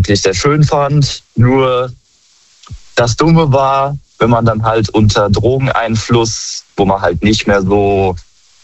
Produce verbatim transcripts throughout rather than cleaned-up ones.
eigentlich sehr schön fand. Nur das Dumme war, wenn man dann halt unter Drogeneinfluss, wo man halt nicht mehr so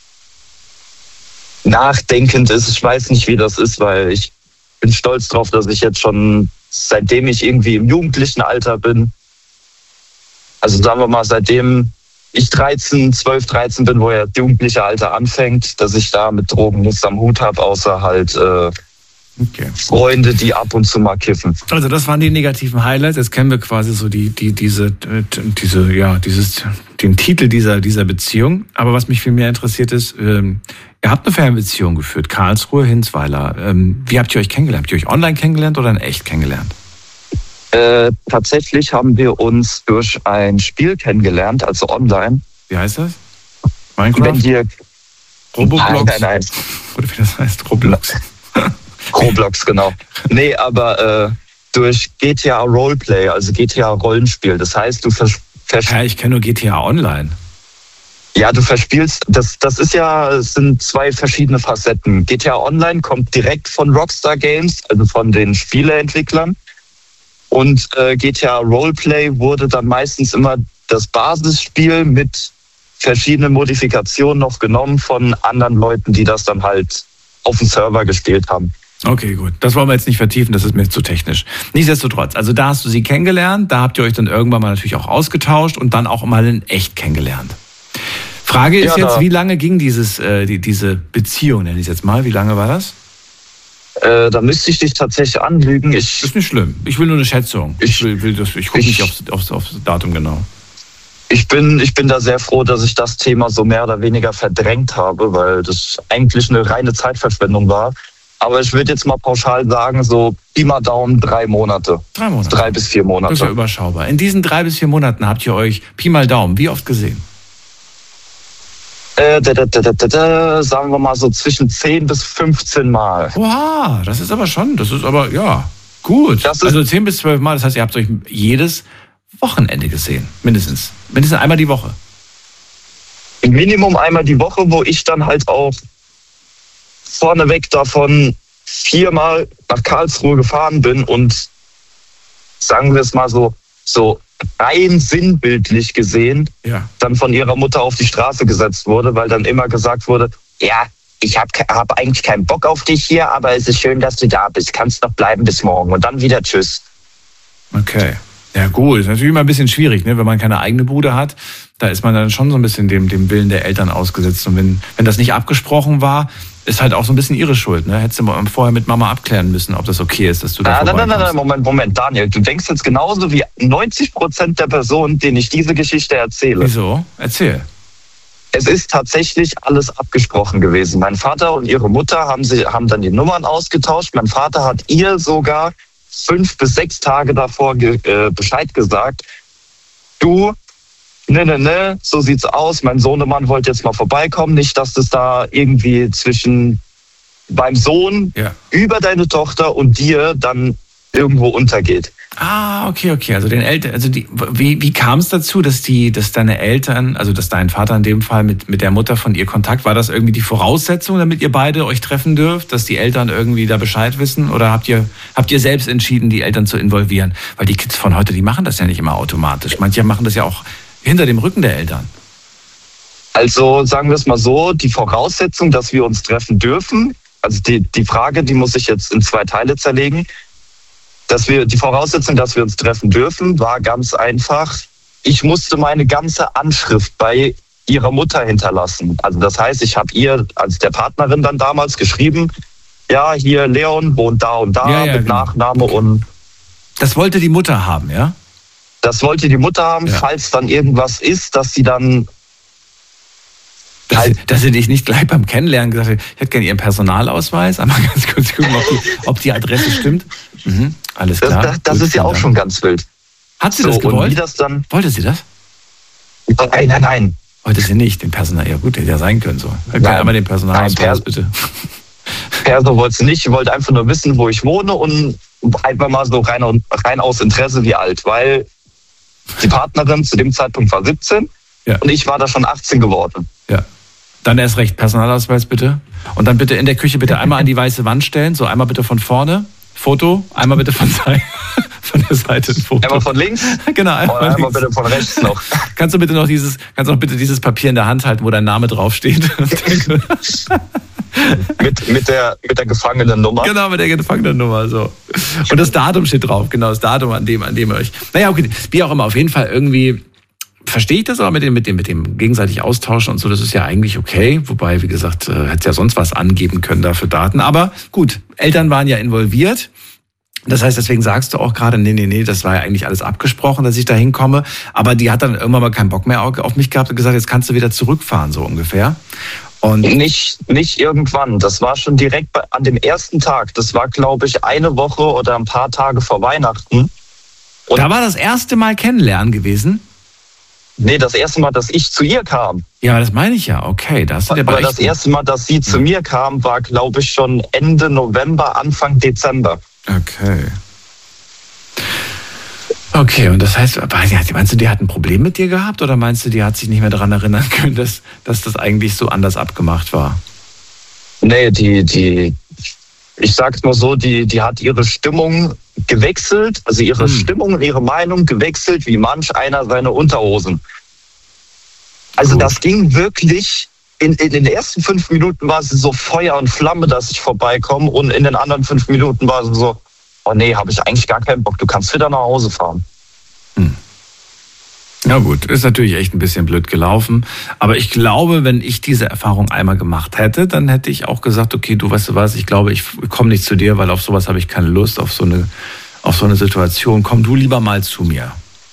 nachdenkend ist, ich weiß nicht, wie das ist, weil ich bin stolz drauf, dass ich jetzt schon, seitdem ich irgendwie im jugendlichen Alter bin, also sagen wir mal, seitdem ich dreizehn, zwölf, dreizehn bin, wo ja das jugendliche Alter anfängt, dass ich da mit Drogen nichts am Hut habe, außer halt äh, okay. Freunde, die ab und zu mal kiffen. Also das waren die negativen Highlights. Jetzt kennen wir quasi so die, die, diese, diese, ja, dieses, den Titel dieser, dieser Beziehung. Aber was mich viel mehr interessiert ist, ähm, ihr habt eine Fernbeziehung geführt, Karlsruhe, Hinsweiler. Ähm, wie habt ihr euch kennengelernt? Habt ihr euch online kennengelernt oder in echt kennengelernt? Äh, tatsächlich haben wir uns durch ein Spiel kennengelernt, also online. Wie heißt das? Minecraft? Wenn dir Roblox? Nein, nein, nein. Oder wie das heißt, Roblox. Roblox, genau. Nee, aber äh, durch G T A Roleplay, also G T A Rollenspiel. Das heißt, du vers... vers- Ja, ich kenne nur G T A Online. Ja, du verspielst, das, das ist ja, es sind zwei verschiedene Facetten. G T A Online kommt direkt von Rockstar Games, also von den Spieleentwicklern. Und äh, G T A Roleplay wurde dann meistens immer das Basisspiel mit verschiedenen Modifikationen noch genommen von anderen Leuten, die das dann halt auf dem Server gespielt haben. Okay, gut. Das wollen wir jetzt nicht vertiefen, das ist mir zu technisch. Nichtsdestotrotz, also da hast du sie kennengelernt, da habt ihr euch dann irgendwann mal natürlich auch ausgetauscht und dann auch mal in echt kennengelernt. Frage ist Ja, jetzt, da- wie lange ging dieses, äh, die, diese Beziehung, nenne ich es jetzt mal, wie lange war das? Äh, da müsste ich dich tatsächlich anlügen. Ich, Ist nicht schlimm. Ich will nur eine Schätzung. Ich, Ich- will, will das, ich gucke ich- nicht aufs, aufs, aufs Datum genau. ich, bin, ich bin da sehr froh, dass ich das Thema so mehr oder weniger verdrängt habe, weil das eigentlich eine reine Zeitverschwendung war. Aber ich würde jetzt mal pauschal sagen, so Pi mal Daumen, drei Monate. Drei Monate. Drei bis vier Monate. Das ist ja überschaubar. In diesen drei bis vier Monaten habt ihr euch Pi mal Daumen wie oft gesehen? Äh, da, da, da, da, da, da, sagen wir mal so zwischen zehn bis fünfzehn Mal. Oha, das ist aber schon, das ist aber, ja, gut. Das ist- Also zehn bis zwölf Mal, das heißt, ihr habt euch jedes Wochenende gesehen. Mindestens. Mindestens einmal die Woche. Im Minimum einmal die Woche, wo ich dann halt auch vorneweg davon viermal nach Karlsruhe gefahren bin und sagen wir es mal so, so rein sinnbildlich gesehen, Ja. dann von ihrer Mutter auf die Straße gesetzt wurde, weil dann immer gesagt wurde, ja, ich habe hab eigentlich keinen Bock auf dich hier, aber es ist schön, dass du da bist. Kannst noch bleiben bis morgen und dann wieder tschüss. Okay. Ja gut, ist natürlich immer ein bisschen schwierig, ne? Wenn man keine eigene Bude hat, da ist man dann schon so ein bisschen dem, dem Willen der Eltern ausgesetzt. Und wenn, wenn das nicht abgesprochen war, ist halt auch so ein bisschen ihre Schuld. Ne? Hättest du mal vorher mit Mama abklären müssen, ob das okay ist, dass du da Ah, nein, nein, nein, vorbeikommst. nein, Moment, Moment, Daniel, du denkst jetzt genauso wie neunzig Prozent der Personen, denen ich diese Geschichte erzähle. Wieso? Erzähl. Es ist tatsächlich alles abgesprochen gewesen. Mein Vater und ihre Mutter haben, sie, haben dann die Nummern ausgetauscht. Mein Vater hat ihr sogar fünf bis sechs Tage davor ge, äh, Bescheid gesagt. Du, ne, ne, ne, so sieht's aus. Mein Sohnemann wollte jetzt mal vorbeikommen. Nicht, dass das da irgendwie zwischen beim Sohn Ja. über deine Tochter und dir dann irgendwo untergeht. Ah, okay, okay. Also den Eltern, also die, wie, wie kam es dazu, dass die, dass deine Eltern, also dass dein Vater in dem Fall mit, mit der Mutter von ihr Kontakt, war das irgendwie die Voraussetzung, damit ihr beide euch treffen dürft, dass die Eltern irgendwie da Bescheid wissen? Oder habt ihr, habt ihr selbst entschieden, die Eltern zu involvieren? Weil die Kids von heute, die machen das ja nicht immer automatisch. Manche machen das ja auch hinter dem Rücken der Eltern. Also sagen wir es mal so, die Voraussetzung, dass wir uns treffen dürfen, also die, die Frage, die muss ich jetzt in zwei Teile zerlegen. Dass wir, die Voraussetzung, dass wir uns treffen dürfen, war ganz einfach. Ich musste meine ganze Anschrift bei ihrer Mutter hinterlassen. Also das heißt, ich habe ihr als der Partnerin dann damals geschrieben, ja, hier Leon wohnt da und da Ja, ja, mit genau. Nachname und Das wollte die Mutter haben, ja? das wollte die Mutter haben, Ja. falls dann irgendwas ist, dass sie dann Dass, Halt. dass sie dich nicht gleich beim Kennenlernen gesagt hat, ich hätte gerne ihren Personalausweis, einmal ganz kurz gucken, ob die, ob die Adresse stimmt. Mhm, alles das, klar. das, das Gut, ist ja vielen auch Dank. schon ganz wild. Hat sie So, das und wie gewollt? das dann. Wollte sie das? Nein, nein, nein. Wollte sie nicht, den Personal. Ja gut, hätte ja sein können so. Kann Nein. einmal den Personalausweis, Nein, Pers- bitte. Perso wollte sie nicht. Ich wollte einfach nur wissen, wo ich wohne und einfach mal so rein, rein aus Interesse, wie alt. Weil die Partnerin zu dem Zeitpunkt war siebzehn Ja. und ich war da schon achtzehn geworden. Ja. Dann erst recht, Personalausweis bitte. Und dann bitte in der Küche bitte einmal an die weiße Wand stellen, so einmal bitte von vorne. Foto, einmal bitte von, Seite, von der Seite ein Foto. Einmal von links? Genau, einmal, einmal links. bitte von rechts noch. Kannst du bitte noch dieses, kannst du noch bitte dieses Papier in der Hand halten, wo dein Name draufsteht? mit, mit, der, mit der gefangenen Nummer. Genau, mit der gefangenen Nummer, so. Und das Datum steht drauf, genau, das Datum, an dem, an dem ihr euch, naja, okay, wie auch immer, auf jeden Fall irgendwie, verstehe ich das aber mit dem, mit dem, mit dem gegenseitig austauschen und so, das ist ja eigentlich okay, wobei, wie gesagt, äh, hätte ja sonst was angeben können da für Daten, aber gut, Eltern waren ja involviert. Das heißt, deswegen sagst du auch gerade, nee, nee, nee, das war ja eigentlich alles abgesprochen, dass ich da hinkomme. Aber die hat dann irgendwann mal keinen Bock mehr auf mich gehabt und gesagt, jetzt kannst du wieder zurückfahren, so ungefähr. Und nicht, nicht irgendwann. Das war schon direkt bei, an dem ersten Tag. Das war, glaube ich, eine Woche oder ein paar Tage vor Weihnachten. Und da war das erste Mal kennenlernen gewesen? Nee, das erste Mal, dass ich zu ihr kam. Ja, das meine ich ja. Okay, da hast du dir Aber das erste Mal, dass sie zu mir kam, war, glaube ich, schon Ende November, Anfang Dezember. Okay. Okay, und das heißt, meinst du, die hat ein Problem mit dir gehabt oder meinst du, die hat sich nicht mehr daran erinnern können, dass, dass das eigentlich so anders abgemacht war? Nee, die, die, ich sag's mal so, die, die hat ihre Stimmung gewechselt, also ihre hm. Stimmung und ihre Meinung gewechselt, wie manch einer seine Unterhosen. Also Gut. Das ging wirklich, in, in den ersten fünf Minuten war sie so Feuer und Flamme, dass ich vorbeikomme und in den anderen fünf Minuten war sie so, oh nee, habe ich eigentlich gar keinen Bock, du kannst wieder nach Hause fahren. Hm. Ja gut, ist natürlich echt ein bisschen blöd gelaufen, aber ich glaube, wenn ich diese Erfahrung einmal gemacht hätte, dann hätte ich auch gesagt, okay, du weißt du was, ich glaube, ich komme nicht zu dir, weil auf sowas habe ich keine Lust, auf so eine, auf so eine Situation, komm du lieber mal zu mir.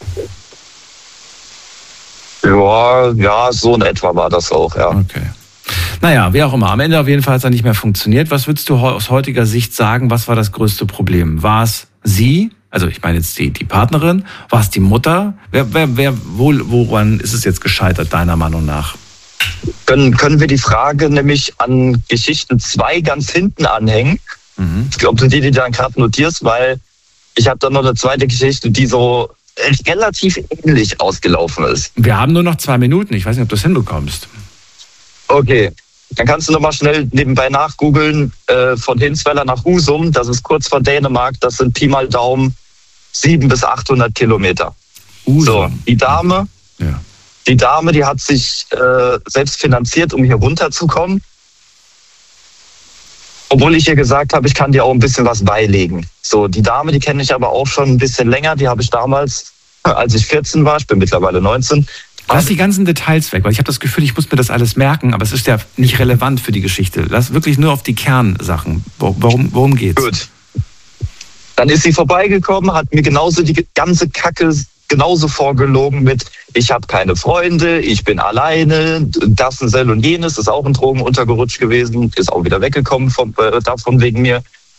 Ja, ja, so in etwa war das auch, ja. Okay. Naja, wie auch immer. Am Ende auf jeden Fall hat es dann nicht mehr funktioniert. Was würdest du aus heutiger Sicht sagen, was war das größte Problem? War es sie, also ich meine jetzt die, die Partnerin, war es die Mutter? Wer, wer, wer, wo, woran ist es jetzt gescheitert, deiner Meinung nach? Können, können wir die Frage nämlich an Geschichten zwei ganz hinten anhängen? Mhm. Ich glaube, du die, die dann gerade notierst, weil ich habe dann noch eine zweite Geschichte, die so relativ ähnlich ausgelaufen ist. Wir haben nur noch zwei Minuten. Ich weiß nicht, ob du es hinbekommst. Okay, dann kannst du nochmal schnell nebenbei nachgoogeln, äh, von Hinsweiler nach Husum, das ist kurz vor Dänemark, das sind Pi mal Daumen siebenhundert bis achthundert Kilometer. Husum. So, die Dame, ja. die Dame, die hat sich äh, selbst finanziert, um hier runterzukommen. Obwohl ich ihr gesagt habe, ich kann dir auch ein bisschen was beilegen. So, die Dame, die kenne ich aber auch schon ein bisschen länger, die habe ich damals, als ich vierzehn war, ich bin mittlerweile neunzehn, Lass die ganzen Details weg, weil ich habe das Gefühl, ich muss mir das alles merken, aber es ist ja nicht relevant für die Geschichte. Lass wirklich nur auf die Kernsachen. Worum, worum geht's? Gut. Dann ist sie vorbeigekommen, hat mir genauso die ganze Kacke genauso vorgelogen mit, ich habe keine Freunde, ich bin alleine, das und sel und jenes, ist auch in Drogen untergerutscht gewesen, ist auch wieder weggekommen von, äh, davon wegen mir.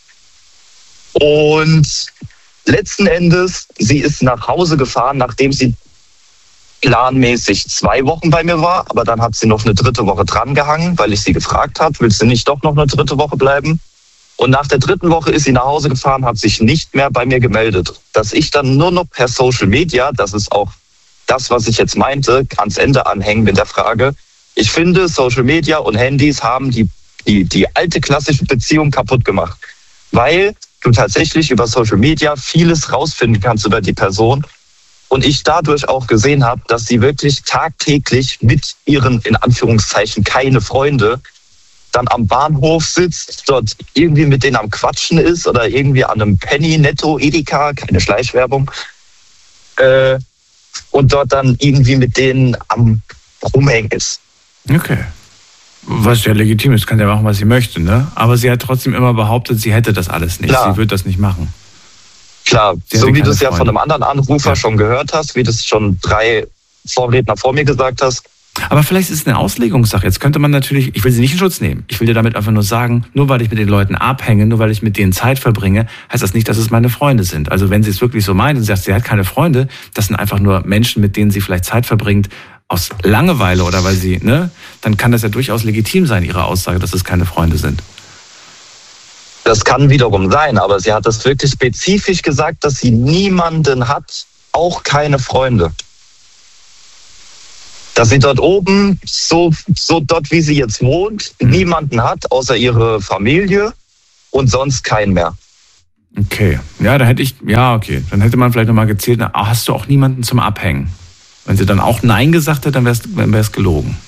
Und letzten Endes, sie ist nach Hause gefahren, nachdem sie planmäßig zwei Wochen bei mir war, aber dann hat sie noch eine dritte Woche drangehangen, weil ich sie gefragt habe, willst du nicht doch noch eine dritte Woche bleiben? Und nach der dritten Woche ist sie nach Hause gefahren, hat sich nicht mehr bei mir gemeldet. Dass ich dann nur noch per Social Media, das ist auch das, was ich jetzt meinte, ans Ende anhängen mit der Frage, ich finde, Social Media und Handys haben die, die, die alte klassische Beziehung kaputt gemacht. Weil du tatsächlich über Social Media vieles rausfinden kannst über die Person. Und ich dadurch auch gesehen habe, dass sie wirklich tagtäglich mit ihren, in Anführungszeichen, keine Freunde, dann am Bahnhof sitzt, dort irgendwie mit denen am Quatschen ist oder irgendwie an einem Penny, Netto, Edeka, keine Schleichwerbung, äh, und dort dann irgendwie mit denen am Rumhängen ist. Okay. Was ja legitim ist, kann ja machen, was sie möchte, ne? Aber sie hat trotzdem immer behauptet, sie hätte das alles nicht. Klar. Sie wird das nicht machen. Klar, so wie du es ja von einem anderen Anrufer ja. schon gehört hast, wie du es schon drei Vorredner vor mir gesagt hast. Aber vielleicht ist es eine Auslegungssache. Jetzt könnte man natürlich, ich will sie nicht in Schutz nehmen. Ich will dir damit einfach nur sagen, nur weil ich mit den Leuten abhänge, nur weil ich mit denen Zeit verbringe, heißt das nicht, dass es meine Freunde sind. Also wenn sie es wirklich so meint und sie sagt, sie hat keine Freunde, das sind einfach nur Menschen, mit denen sie vielleicht Zeit verbringt, aus Langeweile oder weil sie, ne, dann kann das ja durchaus legitim sein, ihre Aussage, dass es keine Freunde sind. Das kann wiederum sein, aber sie hat das wirklich spezifisch gesagt, dass sie niemanden hat, auch keine Freunde. Dass sie dort oben, so, so dort wie sie jetzt wohnt, mhm. niemanden hat, außer ihre Familie und sonst keinen mehr. Okay, ja, da hätte ich, ja, okay, dann hätte man vielleicht nochmal gezählt, na, hast du auch niemanden zum Abhängen? Wenn sie dann auch Nein gesagt hätte, dann wäre es gelogen.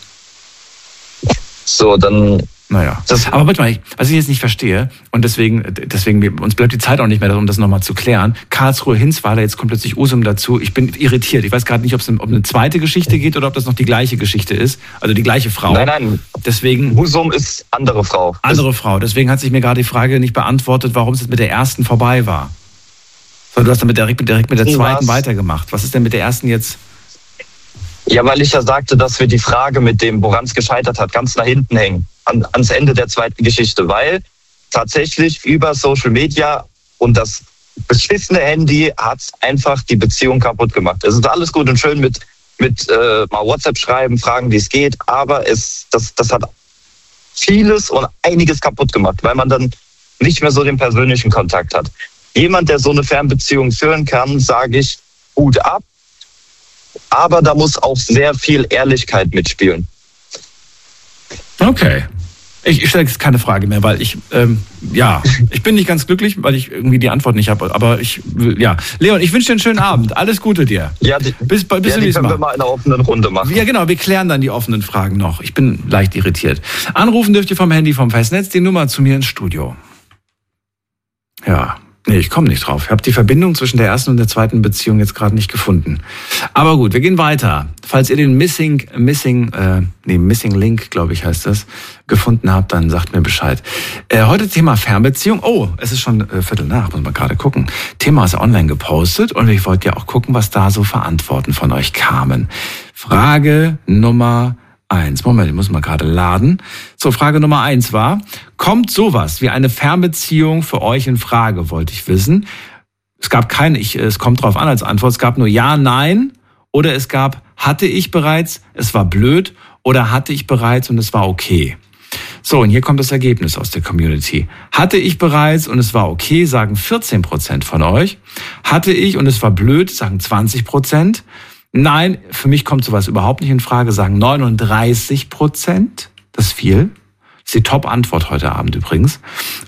So, dann... Naja, aber warte mal, was ich jetzt nicht verstehe, und deswegen, deswegen, uns bleibt die Zeit auch nicht mehr, um das nochmal zu klären. Karlsruhe-Hinswaler, jetzt kommt plötzlich Usum dazu. Ich bin irritiert. Ich weiß gerade nicht, ob es um eine zweite Geschichte geht oder ob das noch die gleiche Geschichte ist. Also die gleiche Frau. Nein, nein. Deswegen, Usum ist andere Frau. Andere Frau. Deswegen hat sich mir gerade die Frage nicht beantwortet, warum es jetzt mit der ersten vorbei war. Sondern du hast dann mit der, direkt mit der zweiten Was? weitergemacht. Was ist denn mit der ersten jetzt? Ja, weil ich ja sagte, dass wir die Frage mit dem, woran es gescheitert hat, ganz nach hinten hängen. An, ans Ende der zweiten Geschichte, weil tatsächlich über Social Media und das beschissene Handy hat einfach die Beziehung kaputt gemacht. Es ist alles gut und schön mit, mit äh, mal WhatsApp schreiben, fragen, wie es geht, aber es, das, das hat vieles und einiges kaputt gemacht, weil man dann nicht mehr so den persönlichen Kontakt hat. Jemand, der so eine Fernbeziehung führen kann, sage ich, Hut ab, aber da muss auch sehr viel Ehrlichkeit mitspielen. Okay. Ich, ich stelle jetzt keine Frage mehr, weil ich, ähm, ja, ich bin nicht ganz glücklich, weil ich irgendwie die Antwort nicht habe. Aber ich, ja. Leon, ich wünsche dir einen schönen Abend. Alles Gute dir. Ja, die, bis, bis ja, die können Mal. wir mal in einer offenen Runde machen. Ja, genau. Wir klären dann die offenen Fragen noch. Ich bin leicht irritiert. Anrufen dürft ihr vom Handy vom Festnetz die Nummer zu mir ins Studio. Ja. Nee, ich komme nicht drauf. Ich habe die Verbindung zwischen der ersten und der zweiten Beziehung jetzt gerade nicht gefunden. Aber gut, wir gehen weiter. Falls ihr den Missing, Missing, äh, nee, Missing Link, glaube ich, heißt das, gefunden habt, dann sagt mir Bescheid. Äh, heute Thema Fernbeziehung. Oh, es ist schon äh, Viertel nach, muss man gerade gucken. Thema ist online gepostet und ich wollte ja auch gucken, was da so für Antworten von euch kamen. Frage Nummer Eins. Moment, ich muss mal gerade laden. So, Frage Nummer eins war, kommt sowas wie eine Fernbeziehung für euch in Frage, wollte ich wissen. Es gab keine, ich, es kommt drauf an als Antwort, es gab nur Ja, Nein oder es gab, hatte ich bereits, es war blöd oder hatte ich bereits und es war okay. So, und hier kommt das Ergebnis aus der Community. Hatte ich bereits und es war okay, sagen vierzehn Prozent von euch. Hatte ich und es war blöd, sagen zwanzig Prozent. Nein, für mich kommt sowas überhaupt nicht in Frage, sagen neununddreißig Prozent. Das ist viel. Das ist die Top-Antwort heute Abend übrigens.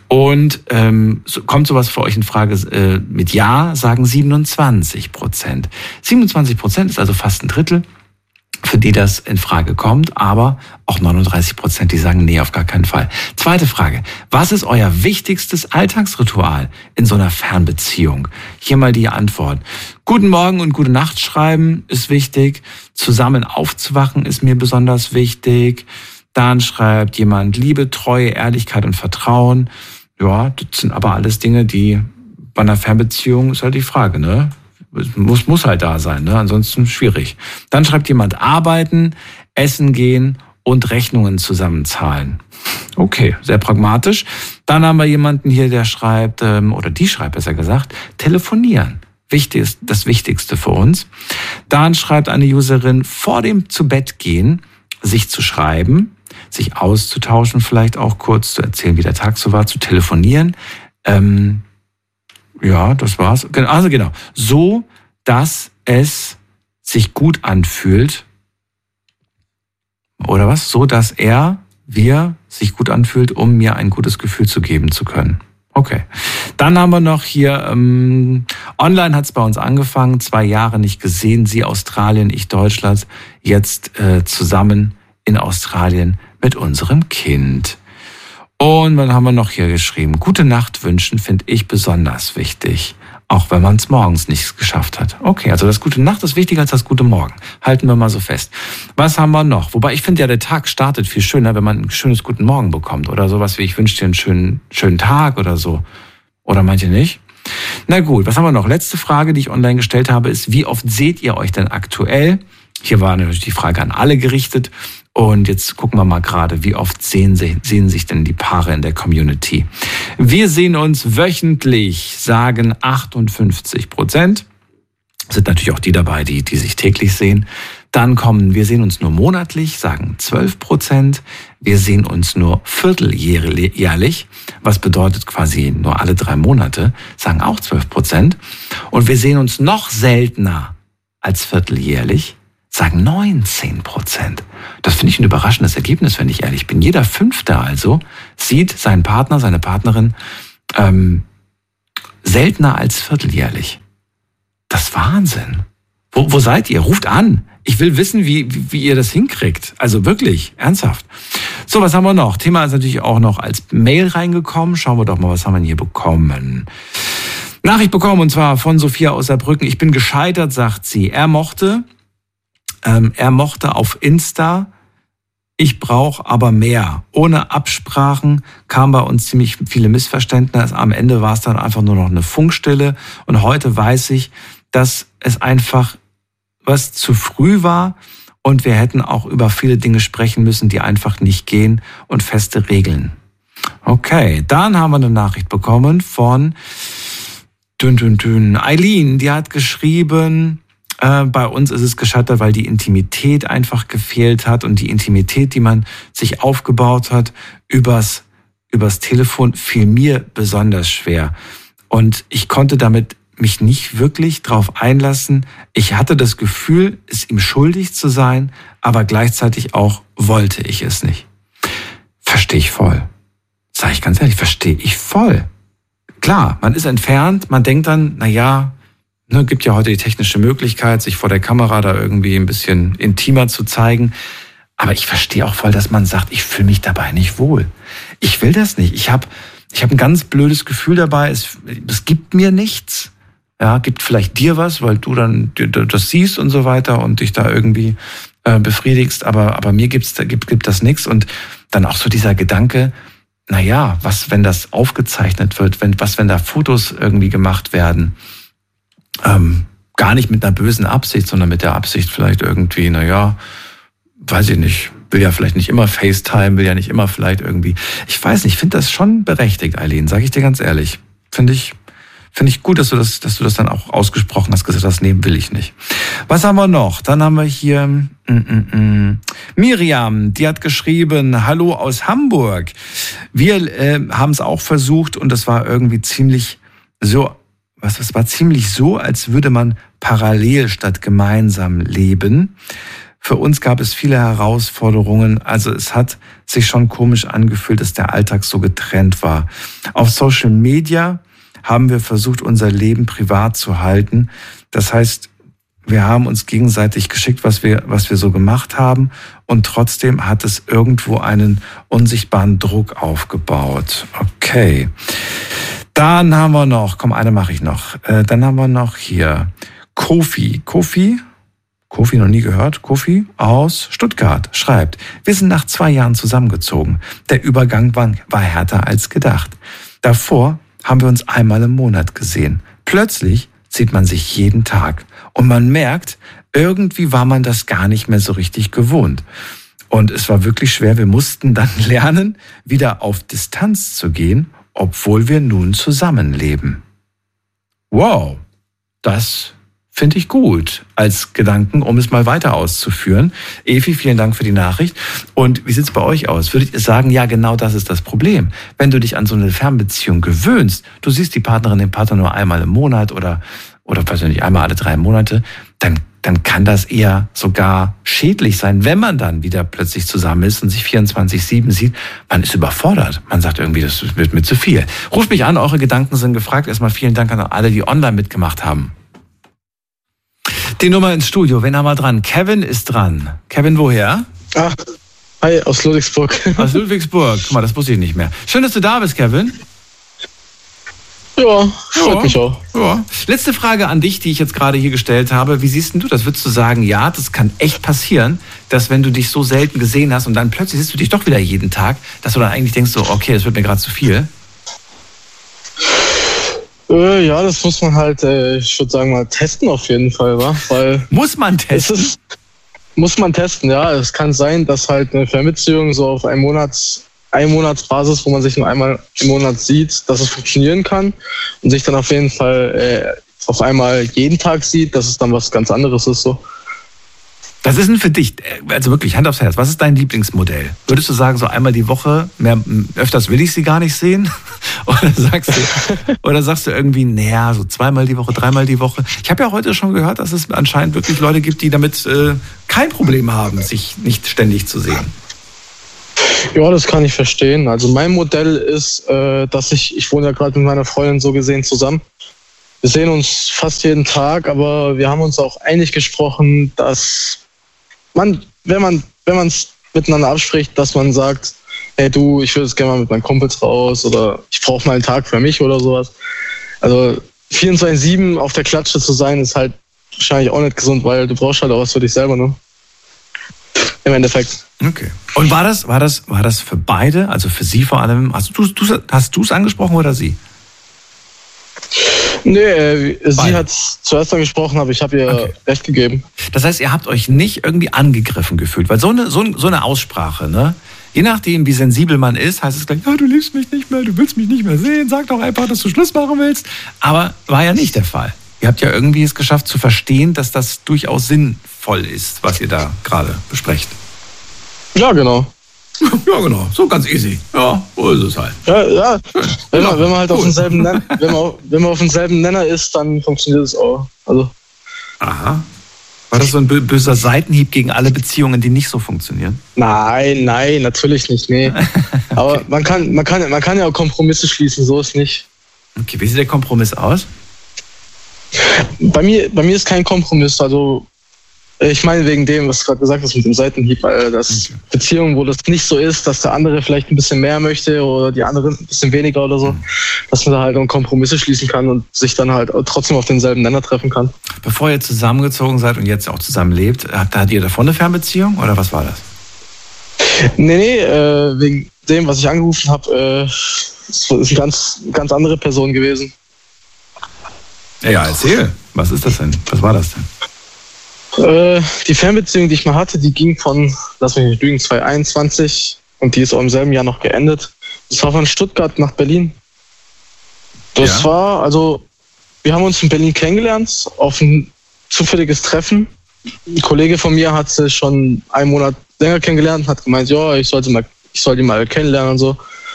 Und ähm, so, kommt sowas für euch in Frage äh, mit Ja, sagen siebenundzwanzig Prozent. siebenundzwanzig Prozent ist also fast ein Drittel, für die das in Frage kommt, aber auch neununddreißig Prozent, die sagen, nee, auf gar keinen Fall. Zweite Frage, was ist euer wichtigstes Alltagsritual in so einer Fernbeziehung? Hier mal die Antwort. Guten Morgen und gute Nacht schreiben ist wichtig. Zusammen aufzuwachen ist mir besonders wichtig. Dann schreibt jemand Liebe, Treue, Ehrlichkeit und Vertrauen. Ja, das sind aber alles Dinge, die bei einer Fernbeziehung ist halt die Frage, ne? Muss, muss halt da sein, ne? Ansonsten schwierig. Dann schreibt jemand arbeiten, essen gehen und Rechnungen zusammenzahlen. Okay, sehr pragmatisch. Dann haben wir jemanden hier, der schreibt, oder die schreibt besser gesagt, telefonieren. Wichtig ist das Wichtigste für uns. Dann schreibt eine Userin, vor dem Zubettgehen sich zu schreiben, sich auszutauschen, vielleicht auch kurz zu erzählen, wie der Tag so war, zu telefonieren. Ähm, Ja, das war's. Also genau. So, dass es sich gut anfühlt. Oder was? So, dass er, wir, sich gut anfühlt, um mir ein gutes Gefühl zu geben zu können. Okay. Dann haben wir noch hier, ähm, online hat's bei uns angefangen, zwei Jahre nicht gesehen, sie Australien, ich Deutschland, jetzt äh, zusammen in Australien mit unserem Kind. Und dann haben wir noch hier geschrieben, gute Nacht wünschen finde ich besonders wichtig, auch wenn man es morgens nicht geschafft hat. Okay, also das gute Nacht ist wichtiger als das gute Morgen. Halten wir mal so fest. Was haben wir noch? Wobei ich finde ja, der Tag startet viel schöner, wenn man ein schönes guten Morgen bekommt. Oder sowas wie, ich wünsche dir einen schönen, schönen Tag oder so. Oder manche nicht? Na gut, was haben wir noch? Letzte Frage, die ich online gestellt habe, ist, wie oft seht ihr euch denn aktuell? Hier war natürlich die Frage an alle gerichtet. Und jetzt gucken wir mal gerade, wie oft sehen, sehen sich denn die Paare in der Community. Wir sehen uns wöchentlich, sagen achtundfünfzig Prozent. Sind natürlich auch die dabei, die, die sich täglich sehen. Dann kommen, wir sehen uns nur monatlich, sagen zwölf Prozent. Wir sehen uns nur vierteljährlich, was bedeutet quasi nur alle drei Monate, sagen auch zwölf Prozent. Und wir sehen uns noch seltener als vierteljährlich, sagen neunzehn Prozent. Das finde ich ein überraschendes Ergebnis, wenn ich ehrlich bin. Jeder Fünfte also sieht seinen Partner, seine Partnerin ähm, Seltener als vierteljährlich. Das ist Wahnsinn. Wo, wo seid ihr? Ruft an. Ich will wissen, wie, wie, wie ihr das hinkriegt. Also wirklich, ernsthaft. So, was haben wir noch? Thema ist natürlich auch noch als Mail reingekommen. Schauen wir doch mal, was haben wir hier bekommen. Nachricht bekommen, und zwar von Sophia aus Saarbrücken. Ich bin gescheitert, sagt sie. Er mochte, ähm, er mochte auf Insta, ich brauche aber mehr. Ohne Absprachen kamen bei uns ziemlich viele Missverständnisse. Am Ende war es dann einfach nur noch eine Funkstille. Und heute weiß ich, dass es einfach was zu früh war und wir hätten auch über viele Dinge sprechen müssen, die einfach nicht gehen und feste Regeln. Okay, dann haben wir eine Nachricht bekommen von Dünn, dünn, dünn. Eileen, die hat geschrieben, äh, bei uns ist es gescheitert, weil die Intimität einfach gefehlt hat und die Intimität, die man sich aufgebaut hat, übers, übers Telefon fiel mir besonders schwer. Und ich konnte damit mich nicht wirklich drauf einlassen. Ich hatte das Gefühl, es ihm schuldig zu sein, aber gleichzeitig auch wollte ich es nicht. Verstehe ich voll. Sag ich ganz ehrlich, verstehe ich voll. Klar, man ist entfernt, man denkt dann, na ja, ne, gibt ja heute die technische Möglichkeit, sich vor der Kamera da irgendwie ein bisschen intimer zu zeigen. Aber ich verstehe auch voll, dass man sagt, ich fühle mich dabei nicht wohl. Ich will das nicht. Ich habe ich hab ein ganz blödes Gefühl dabei. Es, es gibt mir nichts. Ja, gibt vielleicht dir was, weil du dann das siehst und so weiter und dich da irgendwie äh, befriedigst. Aber, aber mir gibt's, gibt, gibt das nichts. Und dann auch so dieser Gedanke, na ja, was, wenn das aufgezeichnet wird, wenn, was, wenn da Fotos irgendwie gemacht werden, ähm, gar nicht mit einer bösen Absicht, sondern mit der Absicht vielleicht irgendwie, na ja, weiß ich nicht, will ja vielleicht nicht immer FaceTime, will ja nicht immer vielleicht irgendwie, ich weiß nicht, ich finde das schon berechtigt, Eileen, sage ich dir ganz ehrlich. Finde ich, finde ich gut, dass du das, dass du das dann auch ausgesprochen hast, gesagt hast, nehmen will ich nicht. Was haben wir noch? Dann haben wir hier mm, mm, mm. Miriam, die hat geschrieben, hallo aus Hamburg. Wir äh, haben es auch versucht und das war irgendwie ziemlich so, was, es war ziemlich so, als würde man parallel statt gemeinsam leben. Für uns gab es viele Herausforderungen, also es hat sich schon komisch angefühlt, dass der Alltag so getrennt war. Auf Social Media haben wir versucht, unser Leben privat zu halten. Das heißt, wir haben uns gegenseitig geschickt, was wir, was wir so gemacht haben. Und trotzdem hat es irgendwo einen unsichtbaren Druck aufgebaut. Okay. Dann haben wir noch, komm, eine mache ich noch. Äh, dann haben wir noch hier Kofi. Kofi? Kofi noch nie gehört. Kofi aus Stuttgart schreibt, wir sind nach zwei Jahren zusammengezogen. Der Übergang war, war härter als gedacht. Davor haben wir uns einmal im Monat gesehen. Plötzlich sieht man sich jeden Tag und man merkt, irgendwie war man das gar nicht mehr so richtig gewohnt. Und es war wirklich schwer, wir mussten dann lernen, wieder auf Distanz zu gehen, obwohl wir nun zusammenleben. Wow, das finde ich gut als Gedanken, um es mal weiter auszuführen. Evi, vielen Dank für die Nachricht. Und wie sieht es bei euch aus? Würdet ihr sagen, ja, genau das ist das Problem. Wenn du dich an so eine Fernbeziehung gewöhnst, du siehst die Partnerin, den Partner nur einmal im Monat oder, oder weiß ich nicht, einmal alle drei Monate, dann, dann kann das eher sogar schädlich sein, wenn man dann wieder plötzlich zusammen ist und sich vierundzwanzig sieben sieht. Man ist überfordert. Man sagt irgendwie, das wird mir zu viel. Ruft mich an, eure Gedanken sind gefragt. Erstmal vielen Dank an alle, die online mitgemacht haben. Die Nummer ins Studio, wen haben wir dran? Kevin ist dran. Kevin, woher? Ach, hi, aus Ludwigsburg. Aus Ludwigsburg. Guck mal, das wusste ich nicht mehr. Schön, dass du da bist, Kevin. Ja, freut ja, mich auch. Ja. Letzte Frage an dich, die ich jetzt gerade hier gestellt habe. Wie siehst denn du das? Würdest du sagen, ja, das kann echt passieren, dass wenn du dich so selten gesehen hast und dann plötzlich siehst du dich doch wieder jeden Tag, dass du dann eigentlich denkst, so, okay, das wird mir gerade zu viel? Äh, ja, das muss man halt, äh, ich würde sagen, mal testen auf jeden Fall, wa? Weil muss man testen? Es ist, muss man testen, ja. Es kann sein, dass halt eine Fernbeziehung so auf ein Monats, ein Monatsbasis, wo man sich nur einmal im Monat sieht, dass es funktionieren kann und sich dann auf jeden Fall äh, auf einmal jeden Tag sieht, dass es dann was ganz anderes ist, so. Was ist denn für dich, also wirklich Hand aufs Herz, was ist dein Lieblingsmodell? Würdest du sagen, so einmal die Woche, mehr, öfters will ich sie gar nicht sehen? Oder sagst du, oder sagst du irgendwie, naja, so zweimal die Woche, dreimal die Woche? Ich habe ja heute schon gehört, dass es anscheinend wirklich Leute gibt, die damit äh, kein Problem haben, sich nicht ständig zu sehen. Ja, das kann ich verstehen. Also mein Modell ist, äh, dass ich, ich wohne ja gerade mit meiner Freundin so gesehen zusammen. Wir sehen uns fast jeden Tag, aber wir haben uns auch einig gesprochen, dass man, wenn man, wenn man es miteinander abspricht, dass man sagt, hey du, ich würde jetzt gerne mal mit meinen Kumpels raus oder ich brauche mal einen Tag für mich oder sowas. Also vierundzwanzig sieben auf der Klatsche zu sein, ist halt wahrscheinlich auch nicht gesund, weil du brauchst halt auch was für dich selber, ne? Im Endeffekt. Okay. Und war das, war das, war das für beide, also für Sie vor allem, hast du es hast du's angesprochen oder sie? Nee, äh, sie hat zuerst angesprochen, aber ich habe ihr okay. recht gegeben. Das heißt, ihr habt euch nicht irgendwie angegriffen gefühlt, weil so eine, so, so eine Aussprache, ne? Je nachdem, wie sensibel man ist, heißt es gleich, ja, du liebst mich nicht mehr, du willst mich nicht mehr sehen, sag doch einfach, dass du Schluss machen willst. Aber war ja nicht der Fall. Ihr habt ja irgendwie es geschafft zu verstehen, dass das durchaus sinnvoll ist, was ihr da gerade besprecht. Ja, genau. Ja, genau. So ganz easy. Ja, so ist es halt. Ja, ja. Wenn man, wenn man halt auf denselben Nenner, wenn man, wenn man auf denselben Nenner ist, dann funktioniert es auch. Also. Aha. War das so ein böser Seitenhieb gegen alle Beziehungen, die nicht so funktionieren? Nein, nein, natürlich nicht, nee. Okay. Aber man kann, man kann, man kann ja auch Kompromisse schließen, so ist nicht. Okay, wie sieht der Kompromiss aus? Bei mir, bei mir ist kein Kompromiss, also ich meine wegen dem, was du gerade gesagt hast mit dem Seitenhieb, weil das okay. Beziehungen, wo das nicht so ist, dass der andere vielleicht ein bisschen mehr möchte oder die andere ein bisschen weniger oder so, mhm. dass man da halt auch Kompromisse schließen kann und sich dann halt trotzdem auf denselben Nenner treffen kann. Bevor ihr zusammengezogen seid und jetzt auch zusammen lebt, hattet ihr davon eine Fernbeziehung oder was war das? Nee, nee, äh, wegen dem, was ich angerufen habe, äh, ist eine ganz, ganz andere Person gewesen. Ja, erzähl. Was ist das denn? Was war das denn? Äh, die Fernbeziehung, die ich mal hatte, die ging von, lass mich nicht lügen, zwanzig einundzwanzig und die ist auch im selben Jahr noch geendet. Das war von Stuttgart nach Berlin. Das ja. war, also, wir haben uns in Berlin kennengelernt, auf ein zufälliges Treffen. Ein Kollege von mir hat sie schon einen Monat länger kennengelernt, hat gemeint, ja, ich sollte mal, ich soll die mal kennenlernen und so.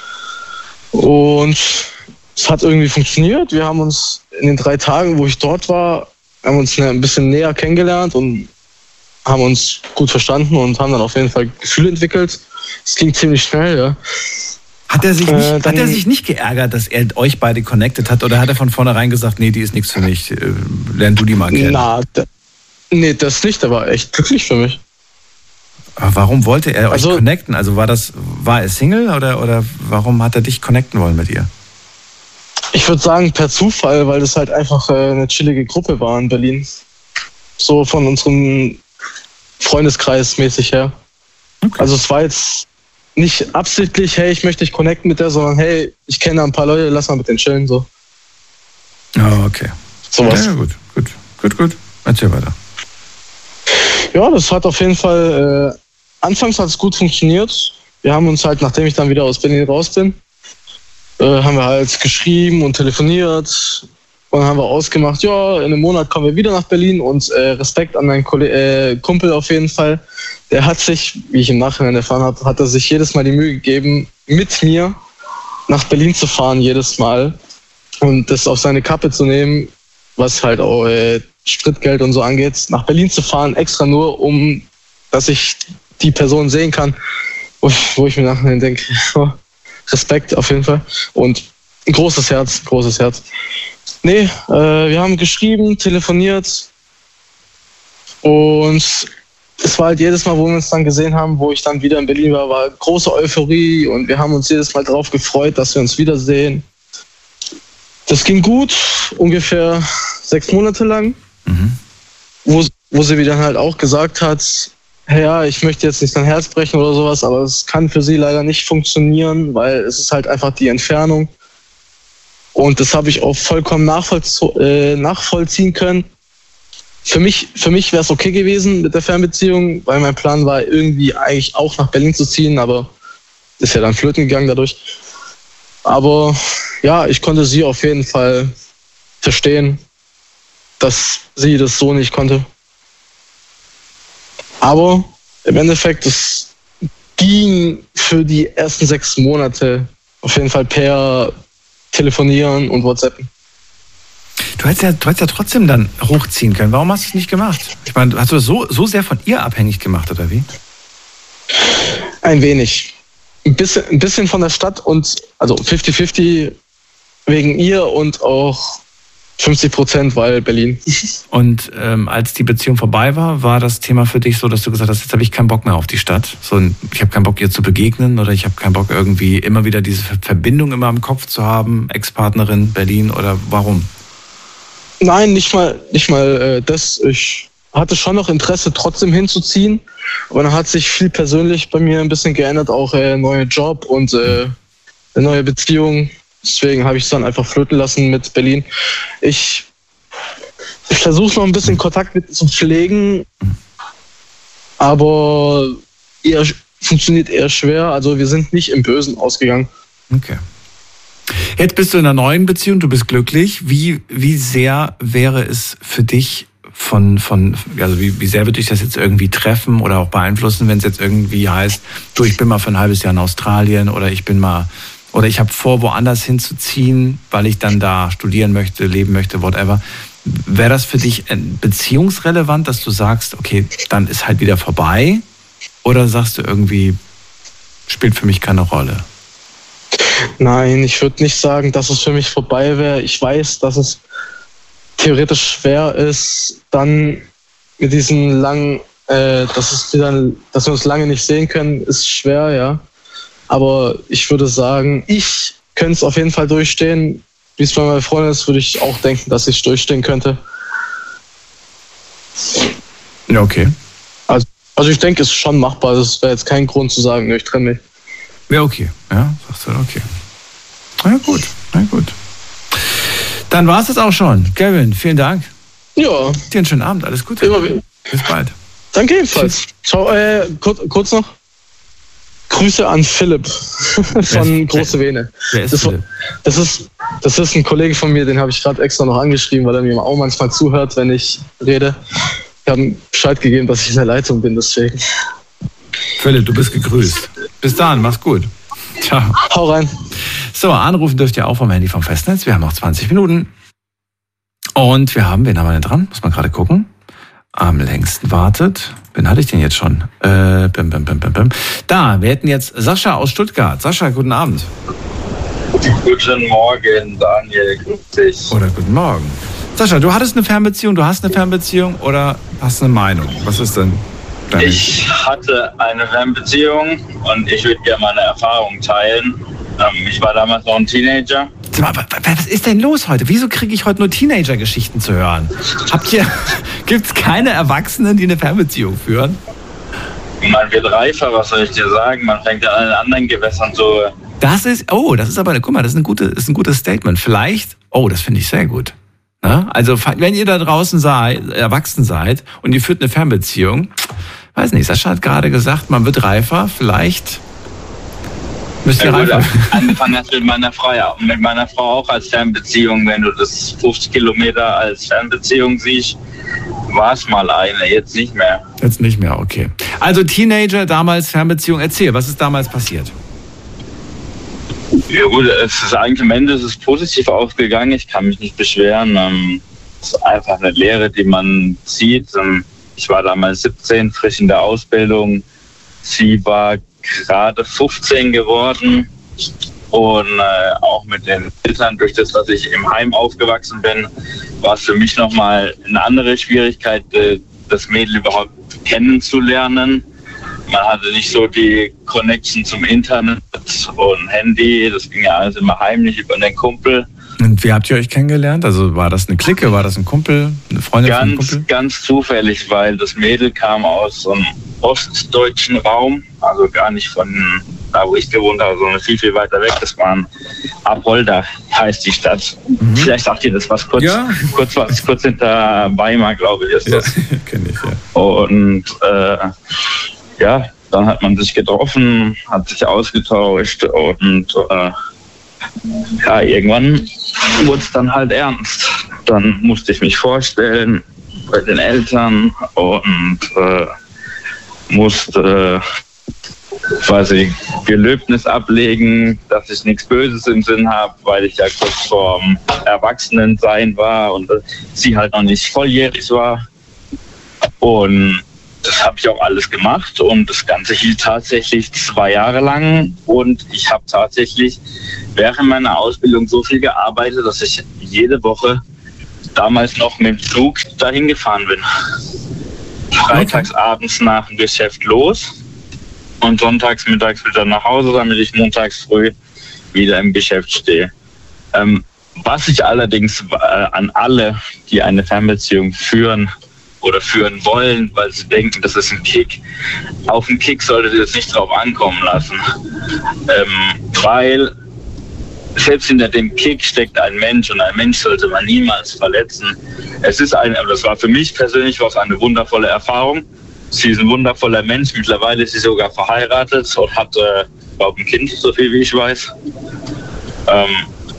Und es hat irgendwie funktioniert. Wir haben uns in den drei Tagen, wo ich dort war, haben uns ein bisschen näher kennengelernt und haben uns gut verstanden und haben dann auf jeden Fall Gefühle entwickelt. Es ging ziemlich schnell, ja. Hat er sich nicht, äh, dann, hat er sich nicht geärgert, dass er euch beide connected hat, oder hat er von vornherein gesagt, nee, die ist nichts für mich, lern du die mal kennen? Na, da, nee, das nicht, der war echt glücklich für mich. Aber warum wollte er euch also, connecten? Also war das, war er Single oder, oder warum hat er dich connecten wollen mit ihr? Ich würde sagen per Zufall, weil das halt einfach eine chillige Gruppe war in Berlin. So von unserem Freundeskreis mäßig her. Okay. Also es war jetzt nicht absichtlich, hey, ich möchte dich connecten mit der, sondern hey, ich kenne ein paar Leute, lass mal mit denen chillen, so. Oh, okay. Sowas. Ja, gut, gut, gut, gut. Erzähl weiter. Ja, das hat auf jeden Fall, äh, anfangs hat es gut funktioniert. Wir haben uns halt, nachdem ich dann wieder aus Berlin raus bin, äh, haben wir halt geschrieben und telefoniert und dann haben wir ausgemacht, ja, in einem Monat kommen wir wieder nach Berlin und äh, Respekt an meinen Kolle- äh, Kumpel auf jeden Fall. Der hat sich, wie ich im Nachhinein erfahren habe, hat er sich jedes Mal die Mühe gegeben, mit mir nach Berlin zu fahren, jedes Mal und das auf seine Kappe zu nehmen, was halt auch äh, Spritgeld und so angeht, nach Berlin zu fahren, extra nur, um, dass ich die Person sehen kann, wo ich, wo ich mir nachher denke, oh, Respekt auf jeden Fall und ein großes Herz, großes Herz. Nee, äh, wir haben geschrieben, telefoniert und es war halt jedes Mal, wo wir uns dann gesehen haben, wo ich dann wieder in Berlin war, war große Euphorie und wir haben uns jedes Mal darauf gefreut, dass wir uns wiedersehen. Das ging gut, ungefähr sechs Monate lang, mhm. wo, wo sie mir dann halt auch gesagt hat, hey, ja, ich möchte jetzt nicht dein Herz brechen oder sowas, aber es kann für sie leider nicht funktionieren, weil es ist halt einfach die Entfernung. Und das habe ich auch vollkommen nachvollzie- äh, nachvollziehen können. Für mich, für mich wäre es okay gewesen mit der Fernbeziehung, weil mein Plan war, irgendwie eigentlich auch nach Berlin zu ziehen, aber ist ja dann flöten gegangen dadurch. Aber ja, ich konnte sie auf jeden Fall verstehen, dass sie das so nicht konnte. Aber im Endeffekt, es ging für die ersten sechs Monate auf jeden Fall per Telefonieren und WhatsAppen. Du hättest ja, du hättest ja trotzdem dann hochziehen können. Warum hast du es nicht gemacht? Ich meine, hast du das so, so sehr von ihr abhängig gemacht, oder wie? Ein wenig. ein bisschen, ein bisschen von der Stadt und also fünfzig fünfzig wegen ihr und auch fünfzig Prozent, weil Berlin. Und ähm, als die Beziehung vorbei war, war das Thema für dich so, dass du gesagt hast, jetzt habe ich keinen Bock mehr auf die Stadt. So, ich habe keinen Bock, ihr zu begegnen oder ich habe keinen Bock, irgendwie immer wieder diese Verbindung immer im Kopf zu haben, Ex-Partnerin, Berlin oder warum? Nein, nicht mal, nicht mal äh, das. Ich hatte schon noch Interesse, trotzdem hinzuziehen. Aber dann hat sich viel persönlich bei mir ein bisschen geändert, auch äh, neuer Job und äh, eine neue Beziehung. Deswegen habe ich es dann einfach flöten lassen mit Berlin. Ich, ich versuche noch ein bisschen Kontakt mit zu pflegen, aber eher, funktioniert eher schwer. Also wir sind nicht im Bösen ausgegangen. Okay. Jetzt bist du in einer neuen Beziehung, du bist glücklich. Wie, wie sehr wäre es für dich von, von also wie, wie sehr würde dich das jetzt irgendwie treffen oder auch beeinflussen, wenn es jetzt irgendwie heißt, du, ich bin mal für ein halbes Jahr in Australien oder ich bin mal Oder ich habe vor, woanders hinzuziehen, weil ich dann da studieren möchte, leben möchte, whatever. Wäre das für dich beziehungsrelevant, dass du sagst, okay, dann ist halt wieder vorbei? Oder sagst du irgendwie, spielt für mich keine Rolle? Nein, ich würde nicht sagen, dass es für mich vorbei wäre. Ich weiß, dass es theoretisch schwer ist, dann mit diesen langen, äh, dass, es wieder, dass wir uns lange nicht sehen können, ist schwer, ja. Aber ich würde sagen, ich könnte es auf jeden Fall durchstehen. Wie es bei meiner Freundin ist, würde ich auch denken, dass ich es durchstehen könnte. Ja, okay. Also, also ich denke, es ist schon machbar. Das wäre jetzt kein Grund zu sagen, ich trenne mich. Ja, okay. Ja, sagst du, okay. Na gut, na gut. Dann war es das auch schon. Kevin, vielen Dank. Ja. Dir einen schönen Abend, alles Gute. Immer wieder. Bis bald. Danke ebenfalls. Ciao, äh, kurz, kurz noch. Grüße an Philipp von Große Vene. Wer ist das, Philipp? Das ist, das ist ein Kollege von mir, den habe ich gerade extra noch angeschrieben, weil er mir auch manchmal zuhört, wenn ich rede. Ich habe ihm Bescheid gegeben, dass ich in der Leitung bin, deswegen. Philipp, du bist gegrüßt. Bis dann, mach's gut. Ciao. Hau rein. So, anrufen dürft ihr auch vom Handy vom Festnetz. Wir haben noch zwanzig Minuten. Und wir haben, wen haben wir denn dran? Muss man gerade gucken. Am längsten wartet. Wen hatte ich denn jetzt schon? Äh, bim, bim, bim, bim, bim. Da, wir hätten jetzt Sascha aus Stuttgart. Sascha, guten Abend. Guten Morgen, Daniel. Grüß dich. Oder guten Morgen. Sascha, du hattest eine Fernbeziehung, du hast eine Fernbeziehung oder hast eine Meinung? Was ist denn deine? Ich hatte eine Fernbeziehung und ich würde gerne meine Erfahrungen teilen. Ähm, ich war damals noch ein Teenager. Was ist denn los heute? Wieso kriege ich heute nur Teenager-Geschichten zu hören? Habt ihr, gibt's keine Erwachsenen, die eine Fernbeziehung führen? Man wird reifer, was soll ich dir sagen? Man fängt an in anderen Gewässern so. Das ist, oh, das ist aber, guck mal, das ist, eine gute, ist ein gutes Statement. Vielleicht, oh, das finde ich sehr gut. Na? Also, wenn ihr da draußen seid, erwachsen seid und ihr führt eine Fernbeziehung, weiß nicht, Sascha hat gerade gesagt, man wird reifer, vielleicht müsst ihr ja, reifer. Angefangen hast mit meiner Frau, ja, mit meiner Frau auch als Fernbeziehung, wenn du das fünfzig Kilometer als Fernbeziehung siehst, war es mal eine, jetzt nicht mehr. Jetzt nicht mehr, okay. Also Teenager, damals Fernbeziehung, erzähl, was ist damals passiert? Ja gut, es ist eigentlich am Ende ist es positiv ausgegangen, ich kann mich nicht beschweren. Es ist einfach eine Lehre, die man sieht. Ich war damals siebzehn, frisch in der Ausbildung. Sie war gerade fünfzehn geworden und äh, auch mit den Eltern, durch das, dass ich im Heim aufgewachsen bin, war es für mich nochmal eine andere Schwierigkeit, äh, das Mädel überhaupt kennenzulernen. Man hatte nicht so die Connection zum Internet und Handy, das ging ja alles immer heimlich über den Kumpel. Und wie habt ihr euch kennengelernt? Also war das eine Clique, war das ein Kumpel, eine Freundin ganz, von einem Kumpel? Ganz zufällig, weil das Mädel kam aus so einem ostdeutschen Raum, also gar nicht von da, wo ich gewohnt habe, sondern viel, viel weiter weg. Das war Apolda, heißt die Stadt. Mhm. Vielleicht sagt ihr das was kurz, ja. kurz, was, kurz hinter Weimar, glaube ich, ist das. Ja, kenn ich, ja. Und äh, ja, dann hat man sich getroffen, hat sich ausgetauscht und äh, ja, irgendwann wurde es dann halt ernst. Dann musste ich mich vorstellen bei den Eltern und äh, musste äh, quasi Gelöbnis ablegen, dass ich nichts Böses im Sinn habe, weil ich ja kurz vorm Erwachsenensein war und äh, sie halt noch nicht volljährig war. Und das habe ich auch alles gemacht und das Ganze hielt tatsächlich zwei Jahre lang und ich habe tatsächlich während meiner Ausbildung so viel gearbeitet, dass ich jede Woche damals noch mit dem Zug dahin gefahren bin. Freitags abends nach dem Geschäft los und sonntags mittags wieder nach Hause, damit ich montags früh wieder im Geschäft stehe. Ähm, was ich allerdings äh, an alle, die eine Fernbeziehung führen oder führen wollen, weil sie denken, das ist ein Kick, auf den Kick solltet ihr jetzt nicht drauf ankommen lassen. Ähm, weil selbst hinter dem Kick steckt ein Mensch und ein Mensch sollte man niemals verletzen. Es ist eine, das war für mich persönlich was eine wundervolle Erfahrung. Sie ist ein wundervoller Mensch, mittlerweile ist sie sogar verheiratet und hat, äh, glaube ein Kind, so viel wie ich weiß. Ähm,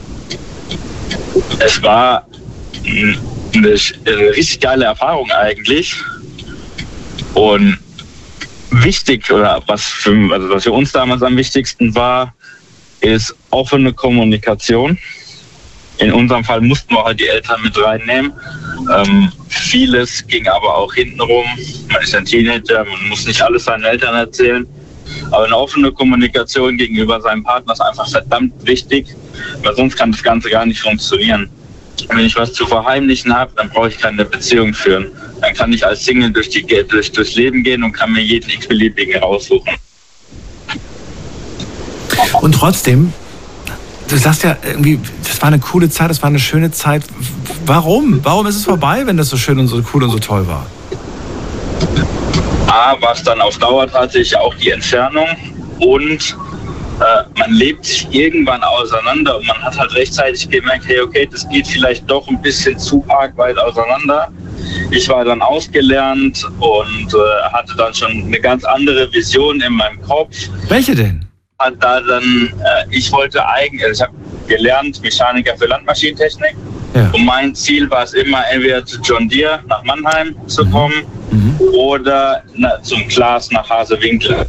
es war eine, eine richtig geile Erfahrung eigentlich und wichtig, oder was für, also was für uns damals am wichtigsten war, ist offene Kommunikation. In unserem Fall mussten wir halt die Eltern mit reinnehmen. Ähm, vieles ging aber auch hintenrum. Man ist ein Teenager, man muss nicht alles seinen Eltern erzählen. Aber eine offene Kommunikation gegenüber seinem Partner ist einfach verdammt wichtig, weil sonst kann das Ganze gar nicht funktionieren. Wenn ich was zu verheimlichen habe, dann brauche ich keine Beziehung führen. Dann kann ich als Single durch die, durch, durchs Leben gehen und kann mir jeden x-beliebigen raussuchen. Und trotzdem, du sagst ja irgendwie, das war eine coole Zeit, das war eine schöne Zeit. Warum? Warum ist es vorbei, wenn das so schön und so cool und so toll war? A, was dann auf Dauer tatsächlich auch die Entfernung und äh, man lebt sich irgendwann auseinander und man hat halt rechtzeitig gemerkt, hey, okay, das geht vielleicht doch ein bisschen zu arg weit auseinander. Ich war dann ausgelernt und äh, hatte dann schon eine ganz andere Vision in meinem Kopf. Welche denn? Und da dann, äh, ich wollte eigentlich, also ich habe gelernt Mechaniker für Landmaschinentechnik. Ja. Und mein Ziel war es immer, entweder zu John Deere nach Mannheim zu kommen mhm. oder na, zum Klaas nach Hasewinkel.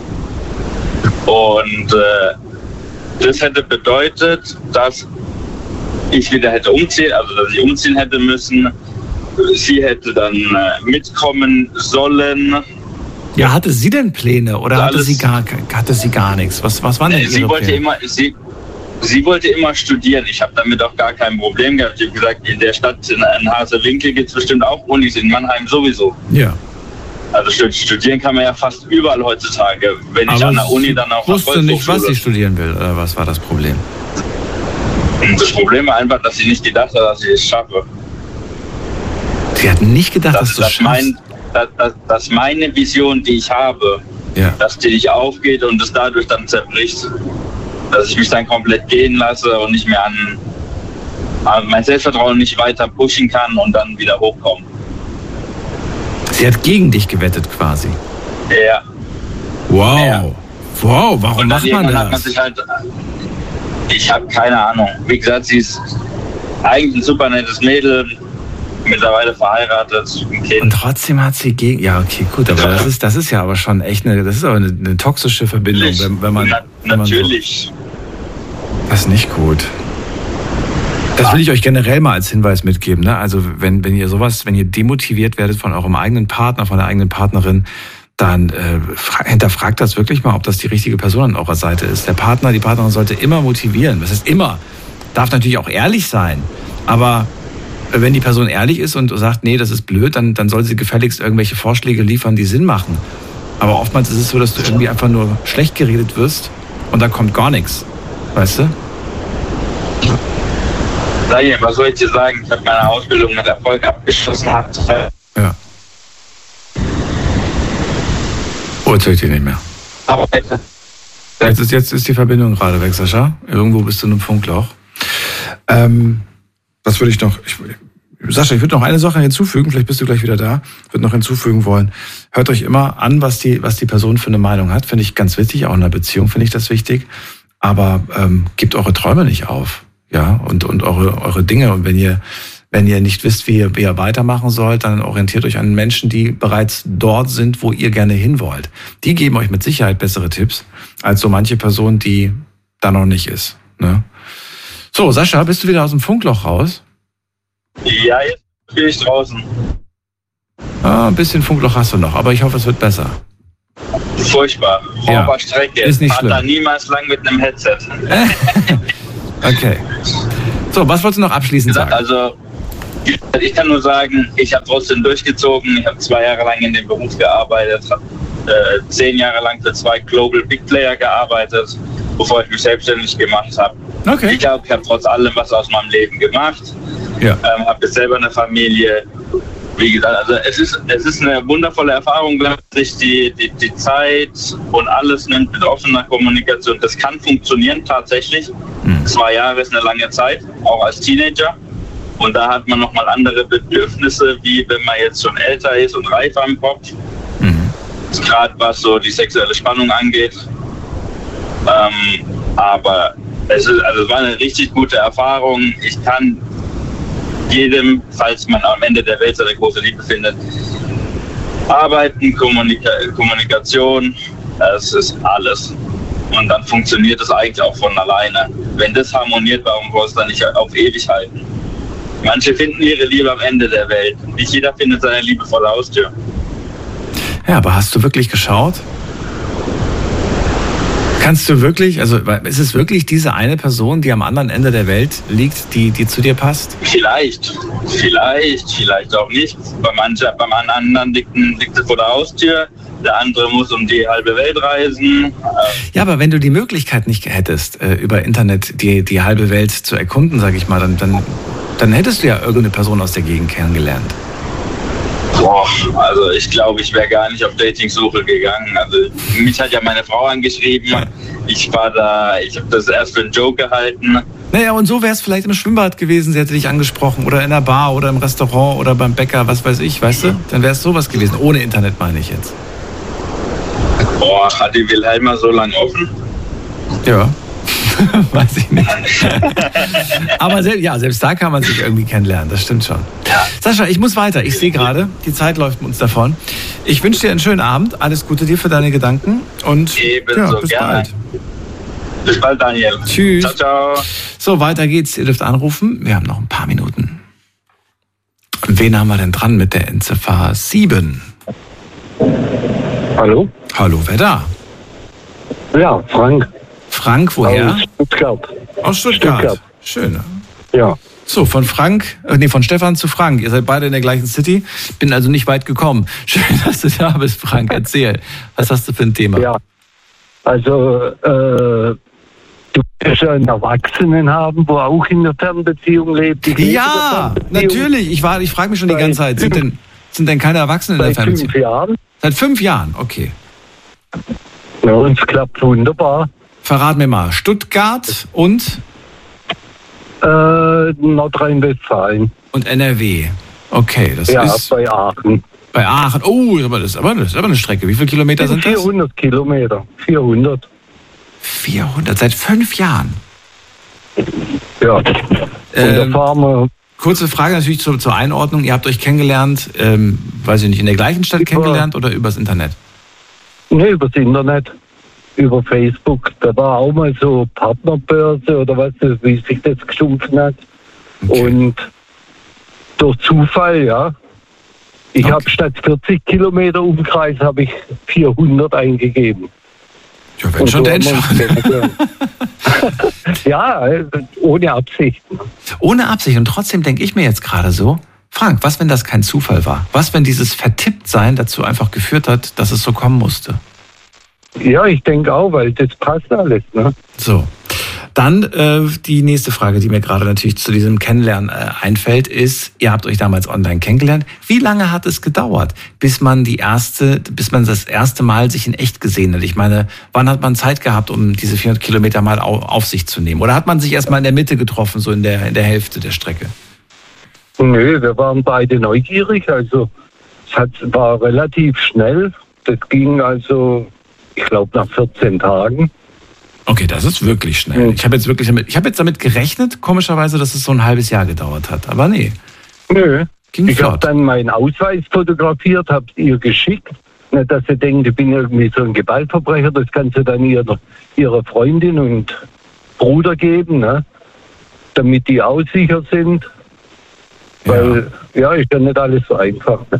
Und äh, das hätte bedeutet, dass ich wieder hätte umziehen, also dass ich umziehen hätte müssen. Sie hätte dann äh, mitkommen sollen. Ja, hatte sie denn Pläne oder hatte sie gar, hatte sie gar nichts? Was, was waren denn ihre sie wollte Pläne? Immer, sie, sie wollte immer studieren. Ich habe damit auch gar kein Problem gehabt. Ich habe gesagt, in der Stadt in, in Hasewinkel gibt es bestimmt auch Unis, in Mannheim sowieso. Ja. Also studieren kann man ja fast überall heutzutage. Wenn ich Aber an der Uni dann auch... Ich wusste nicht, was sie studieren will, oder was war das Problem? Das Problem war einfach, dass sie nicht gedacht hat, dass ich es schaffe. Sie hat nicht gedacht, dass, dass du es schaffst? Mein, dass, dass, dass meine Vision, die ich habe, ja. dass die nicht aufgeht und es dadurch dann zerbricht. Dass ich mich dann komplett gehen lasse und nicht mehr an, an mein Selbstvertrauen nicht weiter pushen kann und dann wieder hochkommen. Sie hat gegen dich gewettet quasi? Ja. Wow. Ja. Wow, warum macht man das? Hat man sich halt, ich habe keine Ahnung. Wie gesagt, sie ist eigentlich ein super nettes Mädel, mittlerweile verheiratet, ein Kind. Und trotzdem hat sie gegen... Ja, okay, gut, aber das ist, das ist ja aber schon echt eine... Das ist aber eine, eine toxische Verbindung, wenn, wenn man... Na, wenn natürlich. Man so, das ist nicht gut. Das will ich euch generell mal als Hinweis mitgeben. Ne? Also wenn, wenn ihr sowas, wenn ihr demotiviert werdet von eurem eigenen Partner, von der eigenen Partnerin, dann äh, hinterfragt das wirklich mal, ob das die richtige Person an eurer Seite ist. Der Partner, die Partnerin sollte immer motivieren. Das heißt immer. Darf natürlich auch ehrlich sein. Aber wenn die Person ehrlich ist und sagt, nee, das ist blöd, dann, dann soll sie gefälligst irgendwelche Vorschläge liefern, die Sinn machen. Aber oftmals ist es so, dass du irgendwie einfach nur schlecht geredet wirst und da kommt gar nichts. Weißt du? Was soll ich dir sagen? Ich habe meine Ausbildung mit Erfolg abgeschlossen. Ja. Oh, jetzt höre ich dich nicht mehr. Aber bitte. Jetzt ist, jetzt ist die Verbindung gerade weg, Sascha. Irgendwo bist du in einem Funkloch. Ähm, was würde ich noch... Ich, Sascha, ich würde noch eine Sache hinzufügen. Vielleicht bist du gleich wieder da. Ich würde noch hinzufügen wollen. Hört euch immer an, was die, was die Person für eine Meinung hat. Finde ich ganz wichtig. Auch in einer Beziehung finde ich das wichtig. Aber ähm, gebt eure Träume nicht auf. Ja, und, und eure, eure Dinge. Und wenn ihr, wenn ihr nicht wisst, wie ihr, wie ihr weitermachen sollt, dann orientiert euch an Menschen, die bereits dort sind, wo ihr gerne hin wollt. Die geben euch mit Sicherheit bessere Tipps, als so manche Person, die da noch nicht ist. Ne? So, Sascha, bist du wieder aus dem Funkloch raus? Ja, jetzt bin ich draußen. Ah, ein bisschen Funkloch hast du noch, aber ich hoffe, es wird besser. Furchtbar. Ja, Horrorstrecke. ist nicht Fahrt da schlimm. niemals lang mit einem Headset. Okay. So, was wolltest du noch abschließend sagen? Also, ich kann nur sagen, ich habe trotzdem durchgezogen. Ich habe zwei Jahre lang in dem Beruf gearbeitet, habe äh, zehn Jahre lang für zwei Global Big Player gearbeitet, bevor ich mich selbstständig gemacht habe. Okay. Ich glaube, ich habe trotz allem was aus meinem Leben gemacht. Ja. Ähm, habe jetzt selber eine Familie. Wie gesagt, also es ist, es ist eine wundervolle Erfahrung, wenn man sich die, die, die Zeit und alles nimmt mit offener Kommunikation. Das kann funktionieren tatsächlich. Mhm. Zwei Jahre ist eine lange Zeit, auch als Teenager. Und da hat man nochmal andere Bedürfnisse, wie wenn man jetzt schon älter ist und reifer im Kopf. Mhm. Gerade was so die sexuelle Spannung angeht. Ähm, aber es, ist, also es war eine richtig gute Erfahrung. Ich kann jedem, falls man am Ende der Welt seine große Liebe findet, arbeiten, Kommunika Kommunikation, das ist alles. Und dann funktioniert es eigentlich auch von alleine. Wenn das harmoniert, warum soll es dann nicht auf ewig halten? Manche finden ihre Liebe am Ende der Welt. Nicht jeder findet seine Liebe vor der Haustür. Ja, aber hast du wirklich geschaut? Kannst du wirklich, also ist es wirklich diese eine Person, die am anderen Ende der Welt liegt, die, die zu dir passt? Vielleicht, vielleicht, vielleicht auch nicht. Bei manchen, beim anderen liegt, liegt es vor der Haustür, der andere muss um die halbe Welt reisen. Ja, aber wenn du die Möglichkeit nicht hättest, über Internet die, die halbe Welt zu erkunden, sag ich mal, dann, dann, dann hättest du ja irgendeine Person aus der Gegend kennengelernt. Boah, also ich glaube, ich wäre gar nicht auf Dating-Suche gegangen. Also mich hat ja meine Frau angeschrieben. Ich war da, ich habe das erst für einen Joke gehalten. Naja, und so wäre es vielleicht im Schwimmbad gewesen, sie hätte dich angesprochen. Oder in der Bar oder im Restaurant oder beim Bäcker, was weiß ich, weißt du? Dann wäre es sowas gewesen. Ohne Internet meine ich jetzt. Boah, hat die Wilhelma so lange offen? Ja. Weiß ich nicht. Aber selbst, ja, selbst da kann man sich irgendwie kennenlernen, das stimmt schon. Ja. Sascha, ich muss weiter. Ich sehe gerade, die Zeit läuft uns davon. Ich wünsche dir einen schönen Abend. Alles Gute dir für deine Gedanken. Und Ebenso ja, bis gerne. bald. Bis bald, Daniel. Tschüss. Ciao, ciao. So, weiter geht's. Ihr dürft anrufen. Wir haben noch ein paar Minuten. Wen haben wir denn dran mit der Endziffer sieben? Hallo? Hallo, wer da? Ja, Frank. Frank, woher? Aus Stuttgart. Aus Stuttgart. Stuttgart. Schön. Ja. So, von Frank, äh, nee, von Stefan zu Frank. Ihr seid beide in der gleichen City. Bin also nicht weit gekommen. Schön, dass du da bist, Frank. Erzähl. Was hast du für ein Thema? Ja. Also, äh, du willst ja einen Erwachsenen haben, wo auch in der Fernbeziehung lebt. Ich lebe Ja, in der Fernbeziehung natürlich. Ich, war, ich frage mich schon die ganze Zeit. Sind denn, sind denn keine Erwachsenen in der Seit Fernbeziehung? fünf Jahren. Seit fünf Jahren, okay. Ja, uns klappt wunderbar. Verrat mir mal. Stuttgart und, Äh, Nordrhein-Westfalen. und N R W. Okay, das Ja, ist bei Aachen. bei Aachen. Oh, aber das ist aber, das ist aber eine Strecke. Wie viele Kilometer sind das? vierhundert Kilometer. vierhundert. vierhundert, seit fünf Jahren. Ja. Und da Ähm, fahren wir Kurze Frage natürlich zur, zur Einordnung. Ihr habt euch kennengelernt, ähm, weiß ich nicht, in der gleichen Stadt kennengelernt oder übers Internet? ne, übers Internet. Über Facebook. Da war auch mal so Partnerbörse oder was, wie sich das geschumpfen hat. Okay. Und durch Zufall, ja. Ich Okay. habe statt vierzig Kilometer Umkreis habe ich vierhundert eingegeben. Ja, wenn Und schon, so denn haben wir uns schon. kennengelernt. Ja, ohne Absichten. Ohne Absicht. Und trotzdem denke ich mir jetzt gerade so, Frank, was, wenn das kein Zufall war? Was, wenn dieses Vertipptsein dazu einfach geführt hat, dass es so kommen musste? Ja, ich denke auch, weil das passt alles. Ne? So. Dann äh, die nächste Frage, die mir gerade natürlich zu diesem Kennenlernen äh, einfällt, ist, ihr habt euch damals online kennengelernt. Wie lange hat es gedauert, bis man die erste, bis man das erste Mal sich in echt gesehen hat? Ich meine, wann hat man Zeit gehabt, um diese vierhundert Kilometer mal au, auf sich zu nehmen? Oder hat man sich erst mal in der Mitte getroffen, so in der, in der Hälfte der Strecke? Nö, wir waren beide neugierig. Also es hat, war relativ schnell. Das ging also, ich glaube, nach vierzehn Tagen. Okay, das ist wirklich schnell. Ich habe jetzt wirklich damit, ich habe jetzt damit gerechnet, komischerweise, dass es so ein halbes Jahr gedauert hat. Aber nee, Nö. ging Ich habe flott. dann meinen Ausweis fotografiert, habe es ihr geschickt. Nicht, dass sie denkt, ich bin irgendwie so ein Gewaltverbrecher. Das kannst du dann ihrer, ihrer Freundin und Bruder geben, ne? Damit die auch sicher sind. Weil, ja, ist ja nicht alles so einfach. Ne?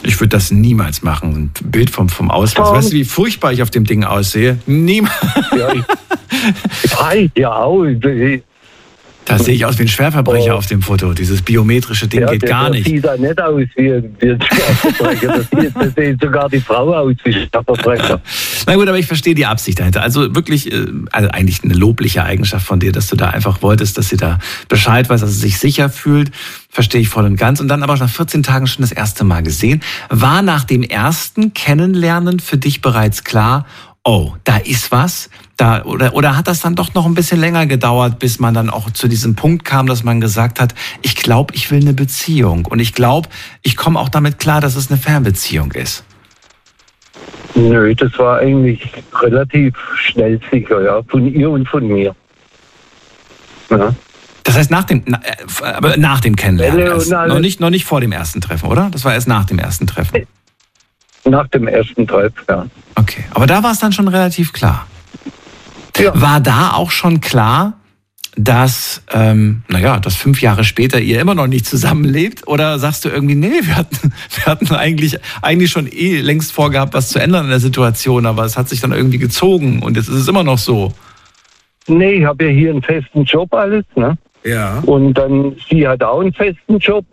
Ich würde das niemals machen. Ein Bild vom, vom Ausweis. Tom. Weißt du, wie furchtbar ich auf dem Ding aussehe? Niemals. Ja, ich, ich, ja auch. Ich, Da sehe ich aus wie ein Schwerverbrecher Oh. auf dem Foto. Dieses biometrische Ding ja, geht der, gar der nicht. sieht da nicht aus wie ein, wie ein Schwerverbrecher. Das sieht, das sieht sogar die Frau aus wie ein Schwerverbrecher. Na gut, aber ich verstehe die Absicht dahinter. Also wirklich, äh, also eigentlich eine lobliche Eigenschaft von dir, dass du da einfach wolltest, dass sie da Bescheid weiß, dass sie sich sicher fühlt. Verstehe ich voll und ganz. Und dann aber nach vierzehn Tagen schon das erste Mal gesehen. War nach dem ersten Kennenlernen für dich bereits klar, oh, da ist was? Da, oder, oder hat das dann doch noch ein bisschen länger gedauert, bis man dann auch zu diesem Punkt kam, dass man gesagt hat, ich glaube, ich will eine Beziehung. Und ich glaube, ich komme auch damit klar, dass es eine Fernbeziehung ist. Nö, das war eigentlich relativ schnell sicher, ja, von ihr und von mir. Ja. Das heißt nach dem, na, äh, aber nach dem Kennenlernen, Ja, erst, na, noch nicht, noch nicht vor dem ersten Treffen, oder? Das war erst nach dem ersten Treffen. Nach dem ersten Treff, ja. Okay, aber da war es dann schon relativ klar. Ja. War da auch schon klar, dass, ähm, naja, dass fünf Jahre später ihr immer noch nicht zusammenlebt? Oder sagst du irgendwie, nee, wir hatten, wir hatten eigentlich, eigentlich schon eh längst vorgehabt, was zu ändern in der Situation, aber es hat sich dann irgendwie gezogen und jetzt ist es immer noch so. Nee, ich habe ja hier einen festen Job alles, ne? Ja. Und dann, sie hat auch einen festen Job.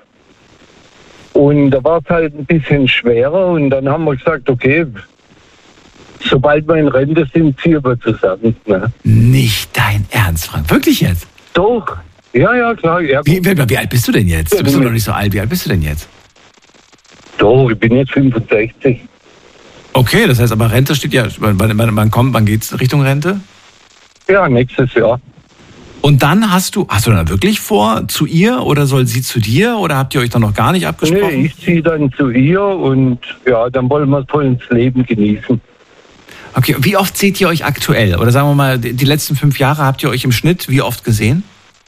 Und da war es halt ein bisschen schwerer und dann haben wir gesagt, okay, sobald wir in Rente sind, ziehen wir zusammen. Ne? Nicht dein Ernst, Frank. Wirklich jetzt? Doch, ja, ja, klar. Ja, Wie, wie, wie alt bist du denn jetzt? Du bist doch noch nicht so alt. Wie alt bist du denn jetzt? Doch, ich bin jetzt fünfundsechzig. Okay, das heißt aber Rente steht ja, wann, wann, wann kommt, wann geht's Richtung Rente? Ja, nächstes Jahr. Und dann hast du, hast du dann wirklich vor, zu ihr oder soll sie zu dir oder habt ihr euch dann noch gar nicht abgesprochen? Nee, ich ziehe dann zu ihr und ja, dann wollen wir voll ins Leben genießen. Okay, wie oft seht ihr euch aktuell? Oder sagen wir mal, die letzten fünf Jahre habt ihr euch im Schnitt wie oft gesehen?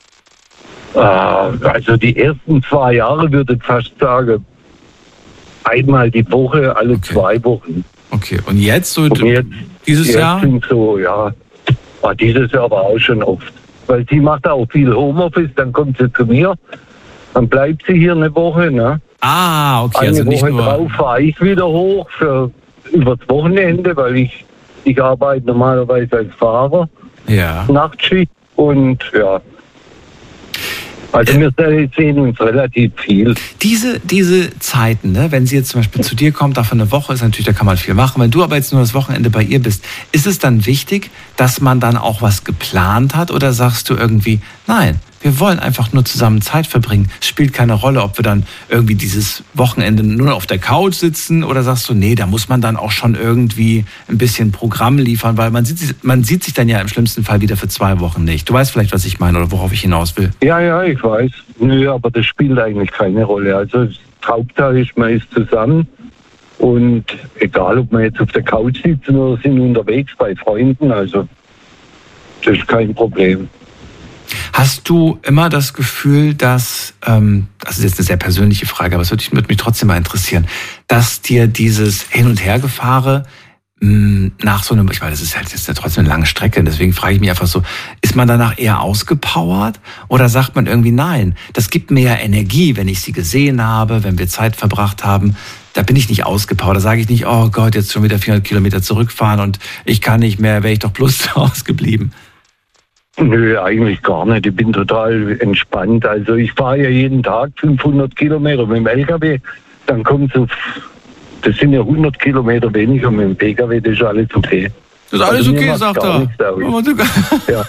Also die ersten zwei Jahre würde ich fast sagen, einmal die Woche, alle Okay. zwei Wochen. Okay, und jetzt so Und jetzt, dieses jetzt Jahr? sind so, ja, ah, dieses Jahr aber auch schon oft. Weil sie macht auch viel Homeoffice, dann kommt sie zu mir, dann bleibt sie hier eine Woche, ne? Ah, okay, Eine also nicht Woche nur. drauf fahre ich wieder hoch für übers Wochenende, weil ich, ich arbeite normalerweise als Fahrer, Ja. Nachtschicht und ja. Also wir sehen uns relativ viel. Diese, diese Zeiten, ne, wenn sie jetzt zum Beispiel zu dir kommt, davon eine Woche ist natürlich, da kann man viel machen. Wenn du aber jetzt nur das Wochenende bei ihr bist, ist es dann wichtig, dass man dann auch was geplant hat oder sagst du irgendwie, nein, wir wollen einfach nur zusammen Zeit verbringen. Es spielt keine Rolle, ob wir dann irgendwie dieses Wochenende nur auf der Couch sitzen oder sagst du, nee, da muss man dann auch schon irgendwie ein bisschen Programm liefern, weil man sieht, sich- man sieht sich dann ja im schlimmsten Fall wieder für zwei Wochen nicht. Du weißt vielleicht, was ich meine oder worauf ich hinaus will. Ja, ja, ich weiß. Nö, aber das spielt eigentlich keine Rolle. Also das Hauptsache ist, man ist zusammen und egal, ob man jetzt auf der Couch sitzt oder sind unterwegs bei Freunden, also das ist kein Problem. Hast du immer das Gefühl, dass, ähm, das ist jetzt eine sehr persönliche Frage, aber es würde, würde mich trotzdem mal interessieren, dass dir dieses Hin- und Hergefahre mh, nach so einem, ich meine, das ist halt jetzt ja trotzdem eine lange Strecke, deswegen frage ich mich einfach so, ist man danach eher ausgepowert oder sagt man irgendwie, nein, das gibt mir ja Energie, wenn ich sie gesehen habe, wenn wir Zeit verbracht haben, da bin ich nicht ausgepowert, da sage ich nicht, oh Gott, jetzt schon wieder vierhundert Kilometer zurückfahren und ich kann nicht mehr, wäre ich doch bloß zu Hause geblieben. Nö, eigentlich gar nicht. Ich bin total entspannt. Also ich fahre ja jeden Tag fünfhundert Kilometer mit dem L K W. Dann kommt so, das sind ja hundert Kilometer weniger mit dem P K W, das ist alles okay. Das ist alles Also mir okay, macht's sagt gar er. nichts aus. Aber du, Ja.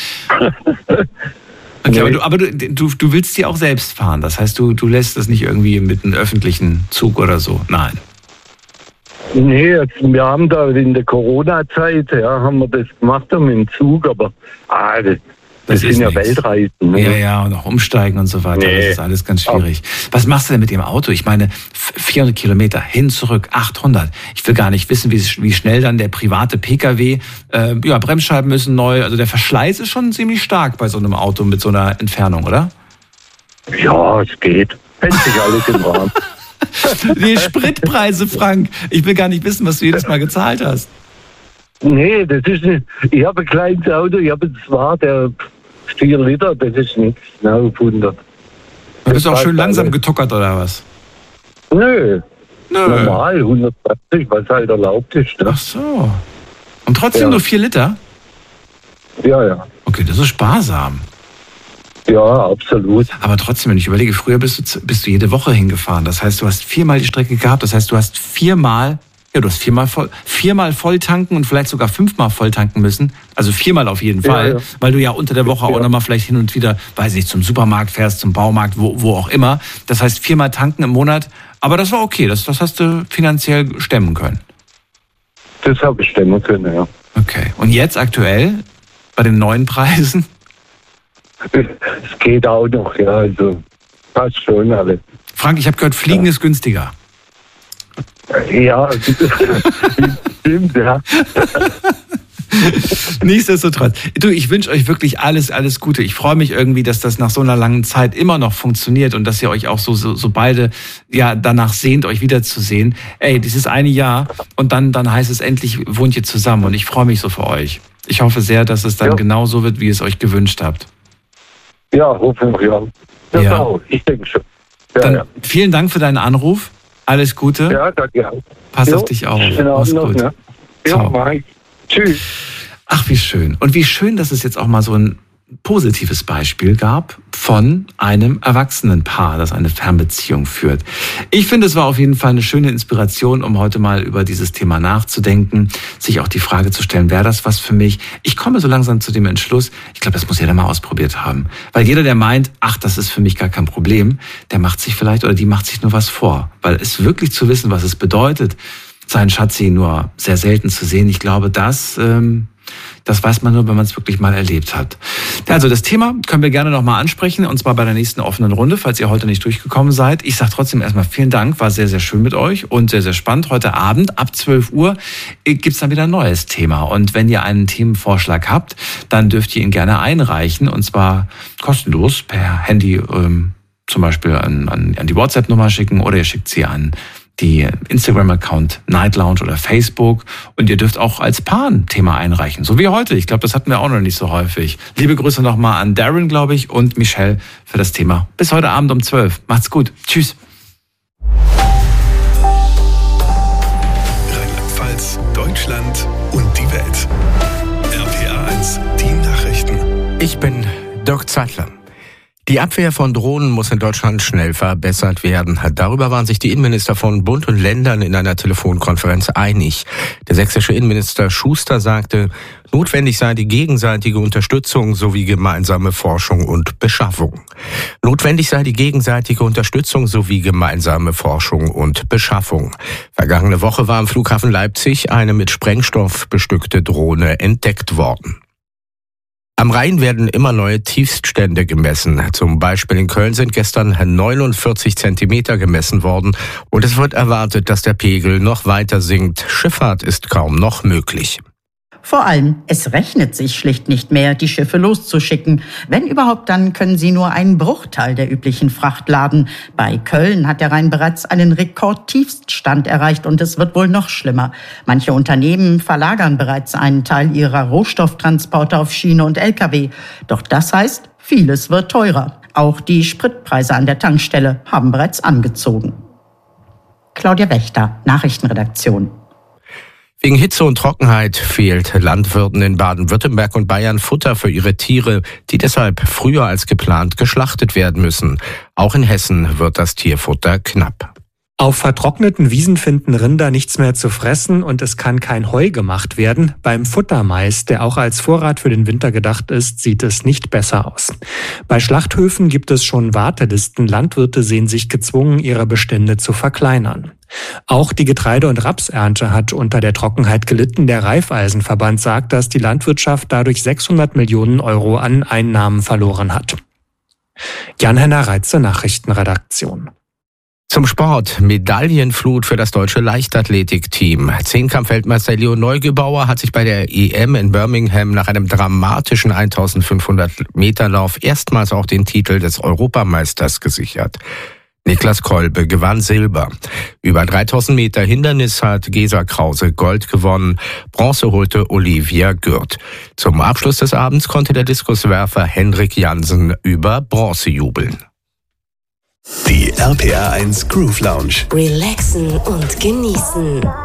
okay, aber, Nee. du, aber du, du, du willst die auch selbst fahren. Das heißt, du, du lässt das nicht irgendwie mit einem öffentlichen Zug oder so. Nein. Nee, jetzt, wir haben da in der Corona-Zeit, ja, haben wir das gemacht mit dem Zug, aber ah, das, das, Das sind ist ja nix. Weltreisen. Ne? Ja, ja, und auch umsteigen und so weiter. Nee. Das ist alles ganz schwierig. Was machst du denn mit dem Auto? Ich meine, vierhundert Kilometer hin, zurück, achthundert. Ich will gar nicht wissen, wie, wie schnell dann der private P K W, äh, ja, Bremsscheiben müssen neu. Also der Verschleiß ist schon ziemlich stark bei so einem Auto mit so einer Entfernung, oder? Ja, es geht. Hält sich alles im Rahmen. Die Spritpreise, Frank. Ich will gar nicht wissen, was du jedes Mal gezahlt hast. Nee, das ist nicht. Ich habe ein kleines Auto, ich habe zwar der vier Liter, das ist nichts, ne, auf hundert. Du bist Das auch schön passt langsam alles. getuckert, oder was? Nö, Nö. Normal, hundertzwanzig, was halt erlaubt ist. Ne? Ach so. Und trotzdem ja. nur vier Liter? Ja, ja. Okay, das ist sparsam. Ja, absolut. Aber trotzdem, wenn ich überlege, früher bist du, bist du jede Woche hingefahren. Das heißt, du hast viermal die Strecke gehabt. Das heißt, du hast viermal, ja, du hast viermal voll, viermal voll tanken und vielleicht sogar fünfmal voll tanken müssen. Also viermal auf jeden Fall, ja, ja. Weil du ja unter der Woche ja. auch nochmal vielleicht hin und wieder, weiß nicht, zum Supermarkt fährst, zum Baumarkt, wo, wo auch immer. Das heißt, viermal tanken im Monat. Aber das war okay. Das, das hast du finanziell stemmen können. Das habe ich stemmen können, ja. Okay. Und jetzt aktuell bei den neuen Preisen? Es geht auch noch, ja, also passt schon alles. Frank, ich habe gehört, Fliegen ja. ist günstiger. Ja, stimmt, ja. Nichtsdestotrotz. Du, ich wünsche euch wirklich alles, alles Gute. Ich freue mich irgendwie, dass das nach so einer langen Zeit immer noch funktioniert und dass ihr euch auch so, so, so beide ja danach sehnt, euch wiederzusehen. Ey, dieses eine Jahr und dann, dann heißt es endlich, wohnt ihr zusammen und ich freue mich so für euch. Ich hoffe sehr, dass es dann ja. genau so wird, wie ihr es euch gewünscht habt. Ja, hoffentlich, ja. Das ja. auch, ich denke schon. Ja, dann ja. Vielen Dank für deinen Anruf. Alles Gute. Ja, danke. Pass jo, auf dich auf. Mach's gut. Ne? Ja, Mike. Tschüss. Ach, wie schön. Und wie schön, dass es jetzt auch mal so ein positives Beispiel gab von einem Erwachsenenpaar, das eine Fernbeziehung führt. Ich finde, es war auf jeden Fall eine schöne Inspiration, um heute mal über dieses Thema nachzudenken, sich auch die Frage zu stellen, wäre das was für mich? Ich komme so langsam zu dem Entschluss, ich glaube, das muss jeder mal ausprobiert haben. Weil jeder, der meint, ach, das ist für mich gar kein Problem, der macht sich vielleicht oder die macht sich nur was vor. Weil es wirklich zu wissen, was es bedeutet, seinen Schatzi nur sehr selten zu sehen, ich glaube, das... Ähm, Das weiß man nur, wenn man es wirklich mal erlebt hat. Also das Thema können wir gerne nochmal ansprechen, und zwar bei der nächsten offenen Runde, falls ihr heute nicht durchgekommen seid. Ich sage trotzdem erstmal vielen Dank, war sehr, sehr schön mit euch und sehr, sehr spannend. Heute Abend ab zwölf Uhr gibt's dann wieder ein neues Thema. Und wenn ihr einen Themenvorschlag habt, dann dürft ihr ihn gerne einreichen, und zwar kostenlos per Handy, ähm, zum Beispiel an, an, an die WhatsApp-Nummer schicken, oder ihr schickt sie an die Instagram-Account Night Lounge oder Facebook, und ihr dürft auch als Paar ein Thema einreichen, so wie heute. Ich glaube, das hatten wir auch noch nicht so häufig. Liebe Grüße nochmal an Darren, glaube ich, und Michelle für das Thema. Bis heute Abend um zwölf. Macht's gut. Tschüss. Rheinland-Pfalz, Deutschland und die Welt. R P A eins, die Nachrichten. Ich bin Dirk Zeitler. Die Abwehr von Drohnen muss in Deutschland schnell verbessert werden. Darüber waren sich die Innenminister von Bund und Ländern in einer Telefonkonferenz einig. Der sächsische Innenminister Schuster sagte, notwendig sei die gegenseitige Unterstützung sowie gemeinsame Forschung und Beschaffung. Notwendig sei die gegenseitige Unterstützung sowie gemeinsame Forschung und Beschaffung. Vergangene Woche war am Flughafen Leipzig eine mit Sprengstoff bestückte Drohne entdeckt worden. Am Rhein werden immer neue Tiefststände gemessen. Zum Beispiel in Köln sind gestern neunundvierzig Zentimeter gemessen worden, und es wird erwartet, dass der Pegel noch weiter sinkt. Schifffahrt ist kaum noch möglich. Vor allem, es rechnet sich schlicht nicht mehr, die Schiffe loszuschicken. Wenn überhaupt, dann können sie nur einen Bruchteil der üblichen Fracht laden. Bei Köln hat der Rhein bereits einen Rekordtiefststand erreicht, und es wird wohl noch schlimmer. Manche Unternehmen verlagern bereits einen Teil ihrer Rohstofftransporte auf Schiene und L K W. Doch das heißt, vieles wird teurer. Auch die Spritpreise an der Tankstelle haben bereits angezogen. Claudia Wächter, Nachrichtenredaktion. Wegen Hitze und Trockenheit fehlt Landwirten in Baden-Württemberg und Bayern Futter für ihre Tiere, die deshalb früher als geplant geschlachtet werden müssen. Auch in Hessen wird das Tierfutter knapp. Auf vertrockneten Wiesen finden Rinder nichts mehr zu fressen, und es kann kein Heu gemacht werden. Beim Futtermais, der auch als Vorrat für den Winter gedacht ist, sieht es nicht besser aus. Bei Schlachthöfen gibt es schon Wartelisten. Landwirte sehen sich gezwungen, ihre Bestände zu verkleinern. Auch die Getreide- und Rapsernte hat unter der Trockenheit gelitten. Der Raiffeisenverband sagt, dass die Landwirtschaft dadurch sechshundert Millionen Euro an Einnahmen verloren hat. Jan-Henner Reitze, Nachrichtenredaktion. Zum Sport. Medaillenflut für das deutsche Leichtathletikteam. Zehnkampf-Weltmeister Leon Neugebauer hat sich bei der E M in Birmingham nach einem dramatischen eintausendfünfhundert Meter Lauf erstmals auch den Titel des Europameisters gesichert. Niklas Kolbe gewann Silber. Über dreitausend Meter Hindernis hat Gesa Krause Gold gewonnen. Bronze holte Olivia Gürt. Zum Abschluss des Abends konnte der Diskuswerfer Hendrik Jansen über Bronze jubeln. Die R P R eins Groove Lounge. Relaxen und genießen.